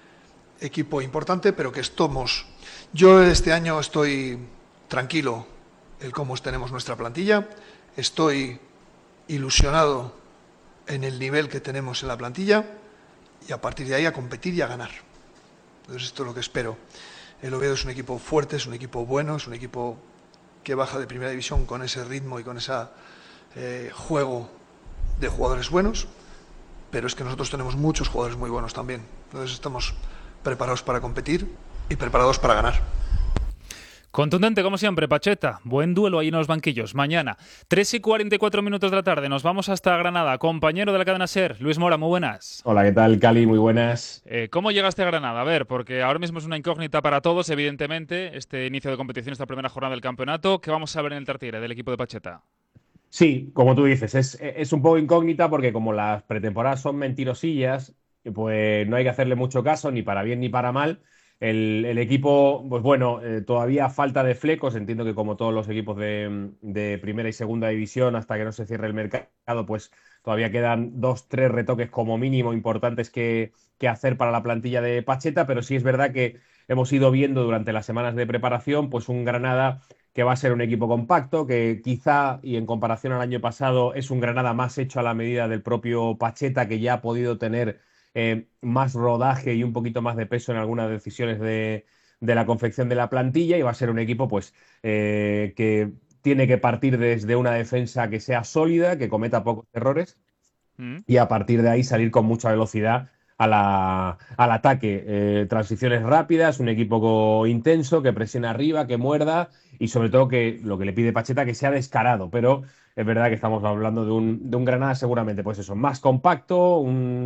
equipo importante, pero que estamos. Yo este año estoy tranquilo en cómo tenemos nuestra plantilla, estoy ilusionado en el nivel que tenemos en la plantilla, y a partir de ahí a competir y a ganar. Entonces esto es lo que espero. El Oviedo es un equipo fuerte, es un equipo bueno, es un equipo que baja de primera división con ese ritmo y con ese juego de jugadores buenos, pero es que nosotros tenemos muchos jugadores muy buenos también. Entonces estamos preparados para competir y preparados para ganar. Contundente como siempre, Pacheta. Buen duelo ahí en los banquillos. Mañana, 3:44 de la tarde, nos vamos hasta Granada. Compañero de la cadena SER, Luis Mora, muy buenas. Hola, ¿qué tal, Cali? Muy buenas. ¿Cómo llegaste a Granada? A ver, porque ahora mismo es una incógnita para todos, evidentemente, este inicio de competición, esta primera jornada del campeonato. ¿Qué vamos a ver en el Tartiere del equipo de Pacheta? Sí, como tú dices, es un poco incógnita porque como las pretemporadas son mentirosillas, pues no hay que hacerle mucho caso, ni para bien ni para mal. El equipo, pues bueno, todavía falta de flecos. Entiendo que como todos los equipos de primera y segunda división, hasta que no se cierre el mercado, pues todavía quedan 2-3 retoques como mínimo importantes que hacer para la plantilla de Pacheta, pero sí es verdad que hemos ido viendo durante las semanas de preparación pues un Granada que va a ser un equipo compacto, que quizá, y en comparación al año pasado, es un Granada más hecho a la medida del propio Pacheta, que ya ha podido tener más rodaje y un poquito más de peso en algunas decisiones de la confección de la plantilla, y va a ser un equipo pues que tiene que partir desde una defensa que sea sólida, que cometa pocos errores, y a partir de ahí salir con mucha velocidad al ataque. Transiciones rápidas, un equipo intenso, que presiona arriba, que muerda, y sobre todo que lo que le pide Pacheta, que sea descarado. Pero es verdad que estamos hablando de un Granada seguramente, pues eso, más compacto,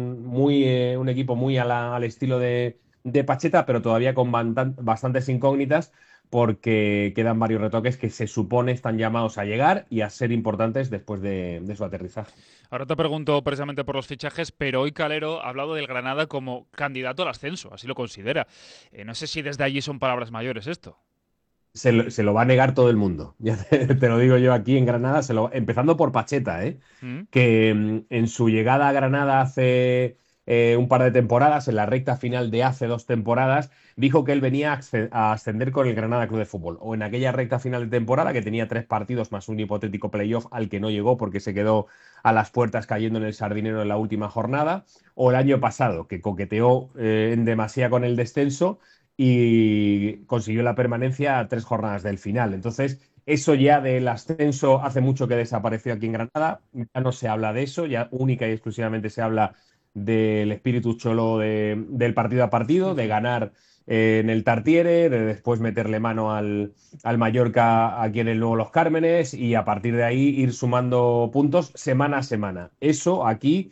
un equipo muy al estilo de Pacheta, pero todavía con bastantes incógnitas, porque quedan varios retoques que se supone están llamados a llegar y a ser importantes después de su aterrizaje. Ahora te pregunto precisamente por los fichajes, pero hoy Calero ha hablado del Granada como candidato al ascenso, así lo considera. No sé si desde allí son palabras mayores esto. Se lo va a negar todo el mundo. Ya te lo digo yo aquí en Granada, empezando por Pacheta, que en su llegada a Granada hace un par de temporadas, en la recta final de hace 2 temporadas, dijo que él venía a ascender con el Granada Club de Fútbol. O en aquella recta final de temporada, que tenía 3 partidos más un hipotético playoff al que no llegó porque se quedó a las puertas cayendo en el Sardinero en la última jornada. O el año pasado, que coqueteó en demasía con el descenso y consiguió la permanencia a 3 jornadas del final. Entonces, eso ya del ascenso hace mucho que desapareció aquí en Granada. Ya no se habla de eso, ya única y exclusivamente se habla del espíritu cholo del partido a partido, de ganar en el Tartiere, de después meterle mano al Mallorca aquí en el Nuevo Los Cármenes, y a partir de ahí ir sumando puntos semana a semana. Eso aquí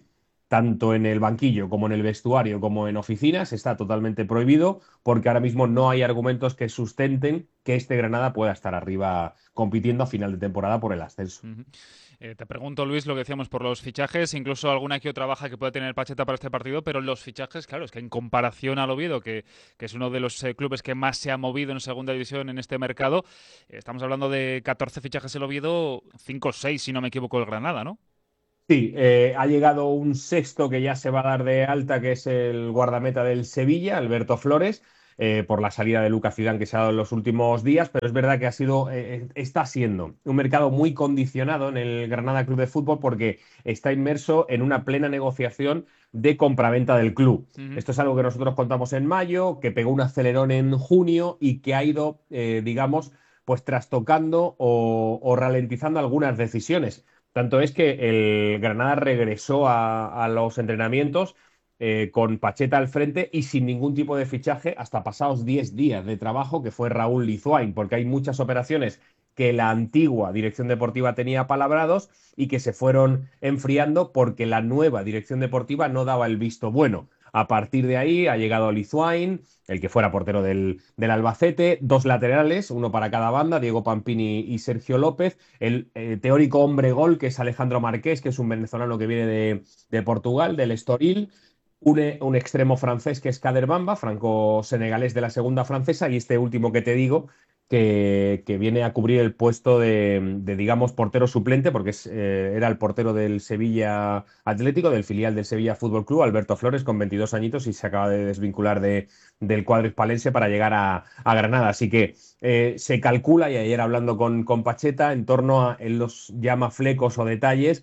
tanto en el banquillo como en el vestuario como en oficinas, está totalmente prohibido porque ahora mismo no hay argumentos que sustenten que este Granada pueda estar arriba compitiendo a final de temporada por el ascenso. Te pregunto, Luis, lo que decíamos por los fichajes, incluso alguna que otra baja que puede tener Pacheta para este partido, pero los fichajes, claro, es que en comparación al Oviedo, que es uno de los clubes que más se ha movido en segunda división en este mercado, estamos hablando de 14 fichajes el Oviedo, 5 o 6, si no me equivoco, el Granada, ¿no? Sí, ha llegado un sexto que ya se va a dar de alta, que es el guardameta del Sevilla, Alberto Flores, por la salida de Lucas Zidane que se ha dado en los últimos días, pero es verdad que está siendo un mercado muy condicionado en el Granada Club de Fútbol porque está inmerso en una plena negociación de compraventa del club. Esto es algo que nosotros contamos en mayo, que pegó un acelerón en junio y que ha ido, digamos, pues trastocando o ralentizando algunas decisiones. Tanto es que el Granada regresó a los entrenamientos con Pacheta al frente y sin ningún tipo de fichaje hasta pasados 10 días de trabajo, que fue Raúl Lizuain, porque hay muchas operaciones que la antigua dirección deportiva tenía palabrados y que se fueron enfriando porque la nueva dirección deportiva no daba el visto bueno. A partir de ahí ha llegado Lizuain, el que fuera portero del Albacete, 2 laterales, uno para cada banda, Diego Pampini y Sergio López, el teórico hombre gol, que es Alejandro Marqués, que es un venezolano que viene de Portugal, del Estoril, un extremo francés que es Kader Bamba, franco-senegalés de la segunda francesa, y este último que te digo, que viene a cubrir el puesto de digamos, portero suplente, porque era el portero del Sevilla Atlético, del filial del Sevilla Fútbol Club, Alberto Flores, con 22 añitos, y se acaba de desvincular del cuadro hispalense para llegar a Granada. Así que se calcula, y ayer hablando con Pacheta, en torno a, él los llama flecos o detalles,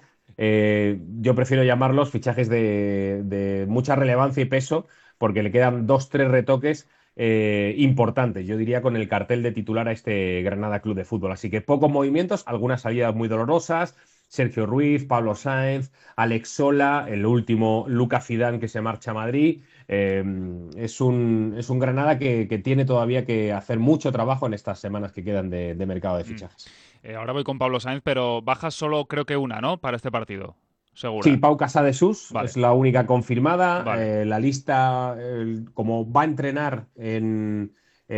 yo prefiero llamarlos fichajes de mucha relevancia y peso, porque le quedan 2-3 retoques importantes, yo diría, con el cartel de titular a este Granada Club de Fútbol. Así que pocos movimientos, algunas salidas muy dolorosas: Sergio Ruiz, Pablo Sáenz, Alex Sola, el último Lucas Zidane, que se marcha a Madrid. Es un Granada que tiene todavía que hacer mucho trabajo en estas semanas que quedan de mercado de fichajes. Ahora voy con Pablo Sáenz, pero bajas solo creo que una, ¿no?, para este partido. Segura. Sí, Pau Casadesús, vale, es la única confirmada. Vale. La lista, como va a entrenar en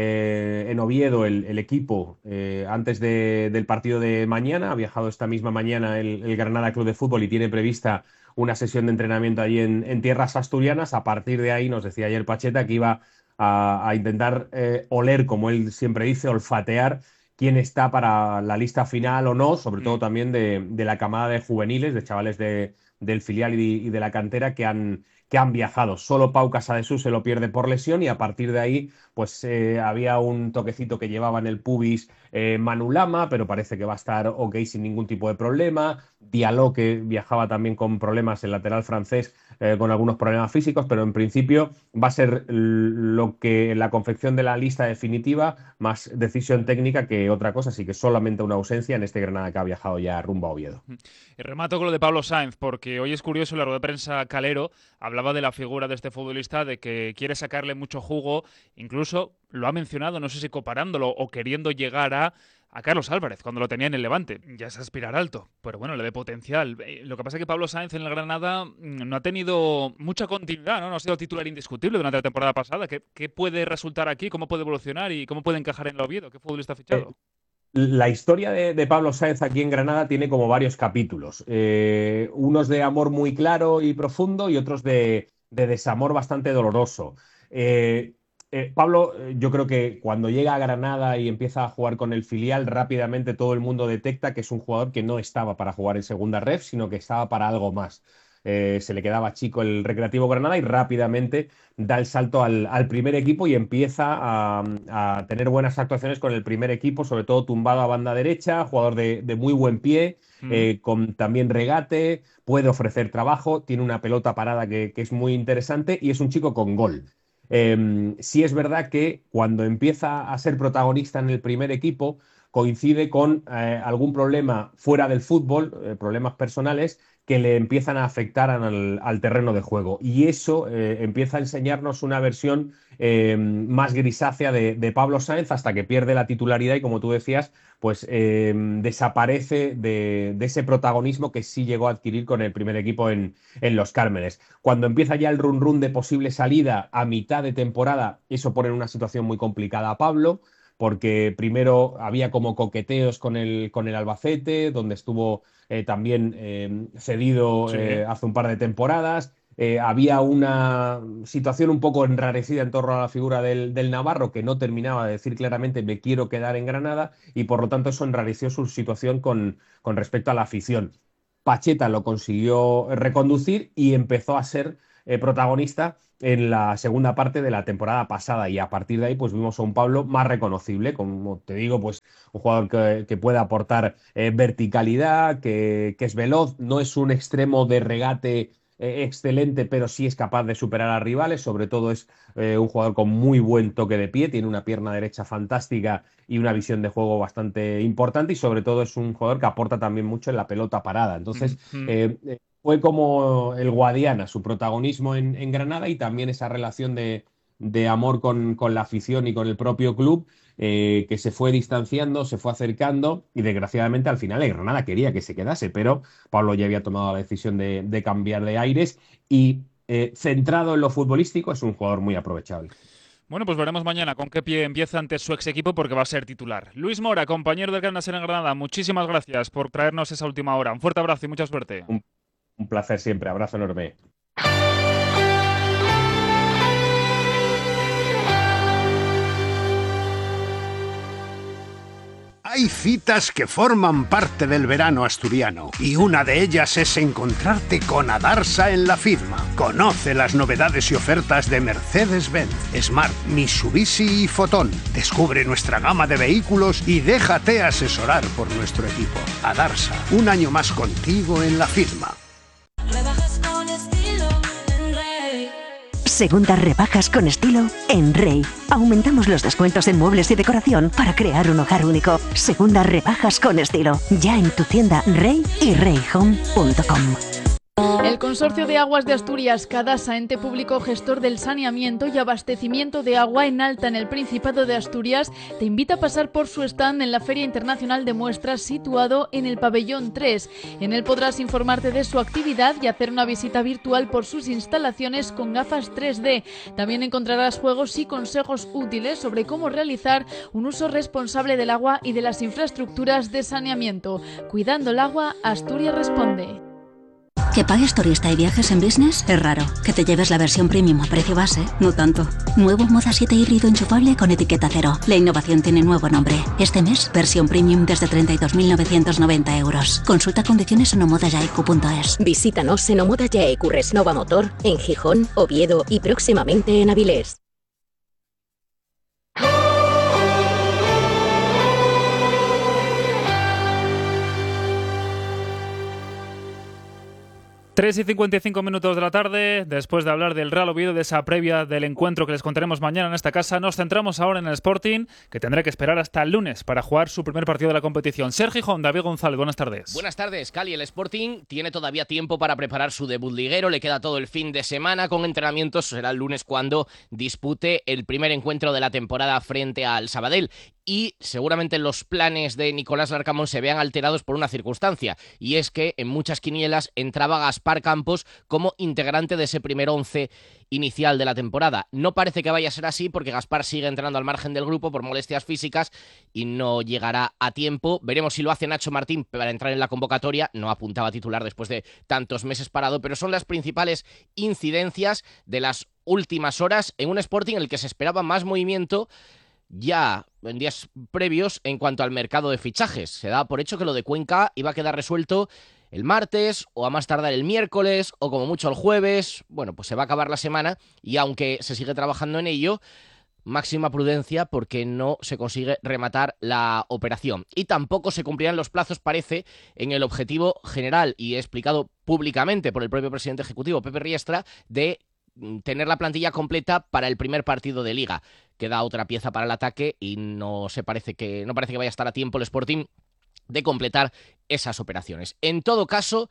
Oviedo el equipo antes del partido de mañana, ha viajado esta misma mañana el Granada Club de Fútbol y tiene prevista una sesión de entrenamiento allí en tierras asturianas. A partir de ahí, nos decía ayer Pacheta que iba a intentar oler, como él siempre dice, olfatear quién está para la lista final o no, sobre todo también de la camada de juveniles, de chavales del filial y de la cantera que han viajado. Solo Pau Casadesús se lo pierde por lesión, y a partir de ahí pues había un toquecito que llevaba en el pubis Manu Lama, pero parece que va a estar ok sin ningún tipo de problema. Diallo, que viajaba también con problemas, el lateral francés, con algunos problemas físicos, pero en principio va a ser lo que la confección de la lista definitiva, más decisión técnica que otra cosa, así que solamente una ausencia en este Granada que ha viajado ya rumbo a Oviedo. Y remato con lo de Pablo Sáenz, porque hoy es curioso, en la rueda de prensa Calero hablaba de la figura de este futbolista, de que quiere sacarle mucho jugo, incluso lo ha mencionado, no sé si comparándolo o queriendo llegar a Carlos Álvarez, cuando lo tenía en el Levante. Ya es aspirar alto, pero bueno, le ve potencial. Lo que pasa es que Pablo Sáenz en el Granada no ha tenido mucha continuidad, ¿no? No ha sido titular indiscutible durante la temporada pasada. ¿Qué puede resultar aquí? ¿Cómo puede evolucionar? ¿Y cómo puede encajar en el Oviedo? ¿Qué futbolista ha fichado? La historia de Pablo Sáenz aquí en Granada tiene como varios capítulos. Unos de amor muy claro y profundo, y otros de desamor bastante doloroso. Pablo, yo creo que cuando llega a Granada y empieza a jugar con el filial, rápidamente todo el mundo detecta que es un jugador que no estaba para jugar en segunda ref, sino que estaba para algo más. Se le quedaba chico el Recreativo Granada y rápidamente da el salto al primer equipo y empieza a tener buenas actuaciones con el primer equipo, sobre todo tumbado a banda derecha, jugador de muy buen pie, con también regate, puede ofrecer trabajo, tiene una pelota parada que es muy interesante y es un chico con gol. Sí es verdad que cuando empieza a ser protagonista en el primer equipo coincide con algún problema fuera del fútbol, problemas personales, que le empiezan a afectar al terreno de juego. Y eso empieza a enseñarnos una versión más grisácea de Pablo Sáenz hasta que pierde la titularidad y, como tú decías, pues desaparece de ese protagonismo que sí llegó a adquirir con el primer equipo en Los Cármenes. Cuando empieza ya el run de posible salida a mitad de temporada, eso pone en una situación muy complicada a Pablo, porque primero había como coqueteos con el Albacete, donde estuvo también cedido hace un par de temporadas. Había una situación un poco enrarecida en torno a la figura del navarro, que no terminaba de decir claramente me quiero quedar en Granada, y por lo tanto eso enrareció su situación con respecto a la afición. Pacheta lo consiguió reconducir y empezó a ser protagonista en la segunda parte de la temporada pasada, y a partir de ahí pues vimos a un Pablo más reconocible, como te digo, pues un jugador que puede aportar verticalidad, que es veloz, no es un extremo de regate excelente, pero sí es capaz de superar a rivales. Sobre todo es un jugador con muy buen toque de pie, tiene una pierna derecha fantástica y una visión de juego bastante importante, y sobre todo es un jugador que aporta también mucho en la pelota parada. Entonces fue como el Guadiana, su protagonismo en Granada, y también esa relación de amor con la afición y con el propio club, que se fue distanciando, se fue acercando, y desgraciadamente al final el Granada quería que se quedase, pero Pablo ya había tomado la decisión de cambiar de aires, y centrado en lo futbolístico es un jugador muy aprovechable. Bueno, pues veremos mañana con qué pie empieza ante su ex equipo, porque va a ser titular. Luis Mora, compañero del Gran Nacional en Granada, muchísimas gracias por traernos esa última hora. Un fuerte abrazo y mucha suerte. Un placer siempre, abrazo enorme. Hay citas que forman parte del verano asturiano, y una de ellas es encontrarte con Adarsa en la firma. Conoce las novedades y ofertas de Mercedes-Benz, Smart, Mitsubishi y Fotón. Descubre nuestra gama de vehículos y déjate asesorar por nuestro equipo. Adarsa, un año más contigo en la firma. Segundas rebajas con estilo en Rey. Aumentamos los descuentos en muebles y decoración para crear un hogar único. Segundas rebajas con estilo. Ya en tu tienda Rey y reyhome.com. El Consorcio de Aguas de Asturias, Cadasa, ente público gestor del saneamiento y abastecimiento de agua en alta en el Principado de Asturias, te invita a pasar por su stand en la Feria Internacional de Muestras situado en el Pabellón 3. En él podrás informarte de su actividad y hacer una visita virtual por sus instalaciones con gafas 3D. También encontrarás juegos y consejos útiles sobre cómo realizar un uso responsable del agua y de las infraestructuras de saneamiento. Cuidando el agua, Asturias responde. Que pagues turista y viajes en business es raro. Que te lleves la versión premium a precio base, no tanto. Nuevo Moda 7 híbrido enchufable con etiqueta cero. La innovación tiene nuevo nombre. Este mes, versión premium desde 32.990 euros. Consulta condiciones en omodayaecu.es. Visítanos en Omoda Yaecu Resnova Motor, en Gijón, Oviedo y próximamente en Avilés. Tres y 55 minutos de la tarde, después de hablar del Real Oviedo, de esa previa del encuentro que les contaremos mañana en esta casa, nos centramos ahora en el Sporting, que tendrá que esperar hasta el lunes para jugar su primer partido de la competición. Sergio Gijón, David González, buenas tardes. Buenas tardes, Cali. El Sporting tiene todavía tiempo para preparar su debut liguero, le queda todo el fin de semana con entrenamientos, será el lunes cuando dispute el primer encuentro de la temporada frente al Sabadell. Y seguramente los planes de Nicolás Larcamón se vean alterados por una circunstancia, y es que en muchas quinielas entraba Gaspar Campos como integrante de ese primer 11 inicial de la temporada. No parece que vaya a ser así, porque Gaspar sigue entrando al margen del grupo por molestias físicas y no llegará a tiempo. Veremos si lo hace Nacho Martín para entrar en la convocatoria. No apuntaba a titular después de tantos meses parado, pero son las principales incidencias de las últimas horas en un Sporting en el que se esperaba más movimiento ya en días previos en cuanto al mercado de fichajes. Se daba por hecho que lo de Cuenca iba a quedar resuelto el martes o a más tardar el miércoles o como mucho el jueves. Bueno, pues se va a acabar la semana, y aunque se sigue trabajando en ello, máxima prudencia porque no se consigue rematar la operación. Y tampoco se cumplirán los plazos, parece, en el objetivo general y explicado públicamente por el propio presidente ejecutivo, Pepe Riestra, de tener la plantilla completa para el primer partido de Liga. Queda otra pieza para el ataque y no parece que vaya a estar a tiempo el Sporting de completar esas operaciones. En todo caso,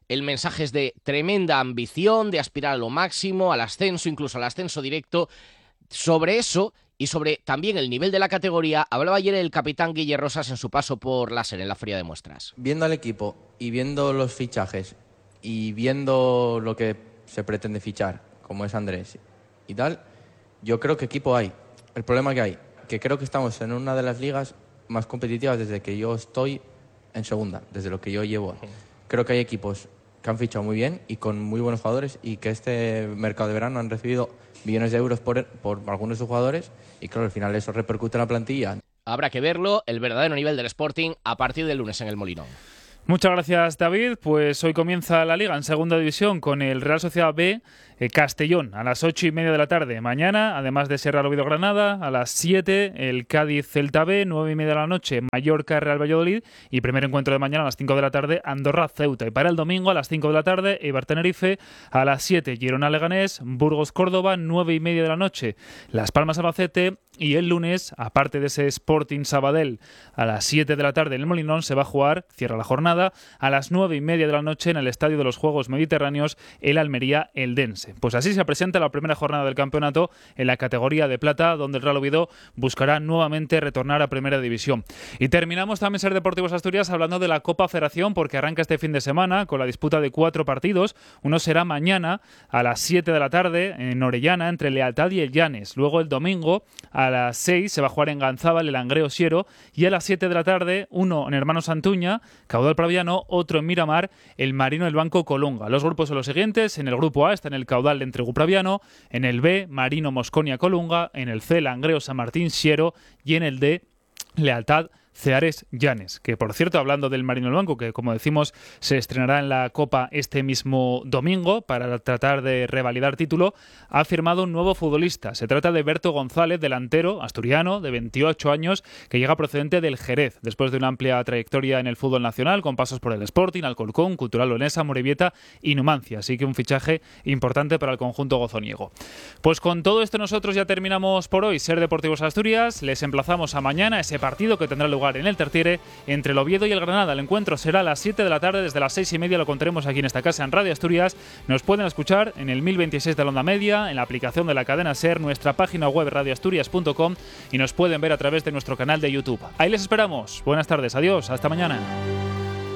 el mensaje es de tremenda ambición, de aspirar a lo máximo, al ascenso, incluso al ascenso directo. Sobre eso y sobre también el nivel de la categoría, hablaba ayer el capitán Guille Rosas en su paso por Láser en la feria de muestras. Viendo al equipo y viendo los fichajes y viendo lo que se pretende fichar, como es Andrés y tal, yo creo que equipo hay. El problema que hay, que creo que estamos en una de las ligas más competitivas desde que yo estoy en segunda, desde lo que yo llevo. Creo que hay equipos que han fichado muy bien y con muy buenos jugadores, y que este mercado de verano han recibido millones de euros por algunos de sus jugadores, y claro, al final eso repercute en la plantilla. Habrá que verlo, el verdadero nivel del Sporting a partir del lunes en el Molinón. Muchas gracias, David. Pues hoy comienza la Liga en Segunda División con el Real Sociedad B Castellón a las 8:30 de la tarde. Mañana, además de ser Real Oviedo Granada, a las 7 el Cádiz Celta B, 9:30 de la noche Mallorca Real Valladolid, y primer encuentro de mañana a las 5 de la tarde Andorra Ceuta. Y para el domingo a las 5 de la tarde Eibar Tenerife, a las 7 Girona Leganés, Burgos Córdoba, 9:30 de la noche Las Palmas Albacete, y el lunes, aparte de ese Sporting Sabadell a las 7 de la tarde en el Molinón, se va a jugar, cierra la jornada, a las 9:30 de la noche en el Estadio de los Juegos Mediterráneos el Almería Eldense. Pues así se presenta la primera jornada del campeonato en la categoría de plata, donde el Real Oviedo buscará nuevamente retornar a Primera División. Y terminamos también Ser Deportivos Asturias hablando de la Copa Federación, porque arranca este fin de semana con la disputa de 4 partidos. Uno será mañana a las 7 de la tarde en Orellana entre Lealtad y el Llanes. Luego el domingo a las 6 se va a jugar en Ganzábal el Langreo Siero, y a las 7 de la tarde uno en Hermanos Santuña, Caudal Praviano, otro en Miramar, el Marino del Banco Colunga. Los grupos son los siguientes: en el grupo A está en el Caudal de Entregu Praviano, en el B Marino Mosconia Colunga, en el C Langreo San Martín Siero, y en el D Lealtad Ceares Llanes, que por cierto, hablando del Marino del Banco, que como decimos se estrenará en la Copa este mismo domingo para tratar de revalidar título, ha firmado un nuevo futbolista. Se trata de Berto González, delantero asturiano de 28 años, que llega procedente del Jerez, después de una amplia trayectoria en el fútbol nacional, con pasos por el Sporting, Alcorcón, Cultural Leonesa, Morevieta y Numancia. Así que un fichaje importante para el conjunto gozoniego. Pues con todo esto nosotros ya terminamos por hoy Ser Deportivos Asturias. Les emplazamos a mañana, ese partido que tendrá lugar en el Tertiere entre el Oviedo y el Granada. El encuentro será a las 7 de la tarde, desde las 6:30 lo contaremos aquí en esta casa en Radio Asturias. Nos pueden escuchar en el 1026 de la onda media, en la aplicación de la cadena SER, nuestra página web radioasturias.com, y nos pueden ver a través de nuestro canal de YouTube. Ahí les esperamos. Buenas tardes, adiós, hasta mañana.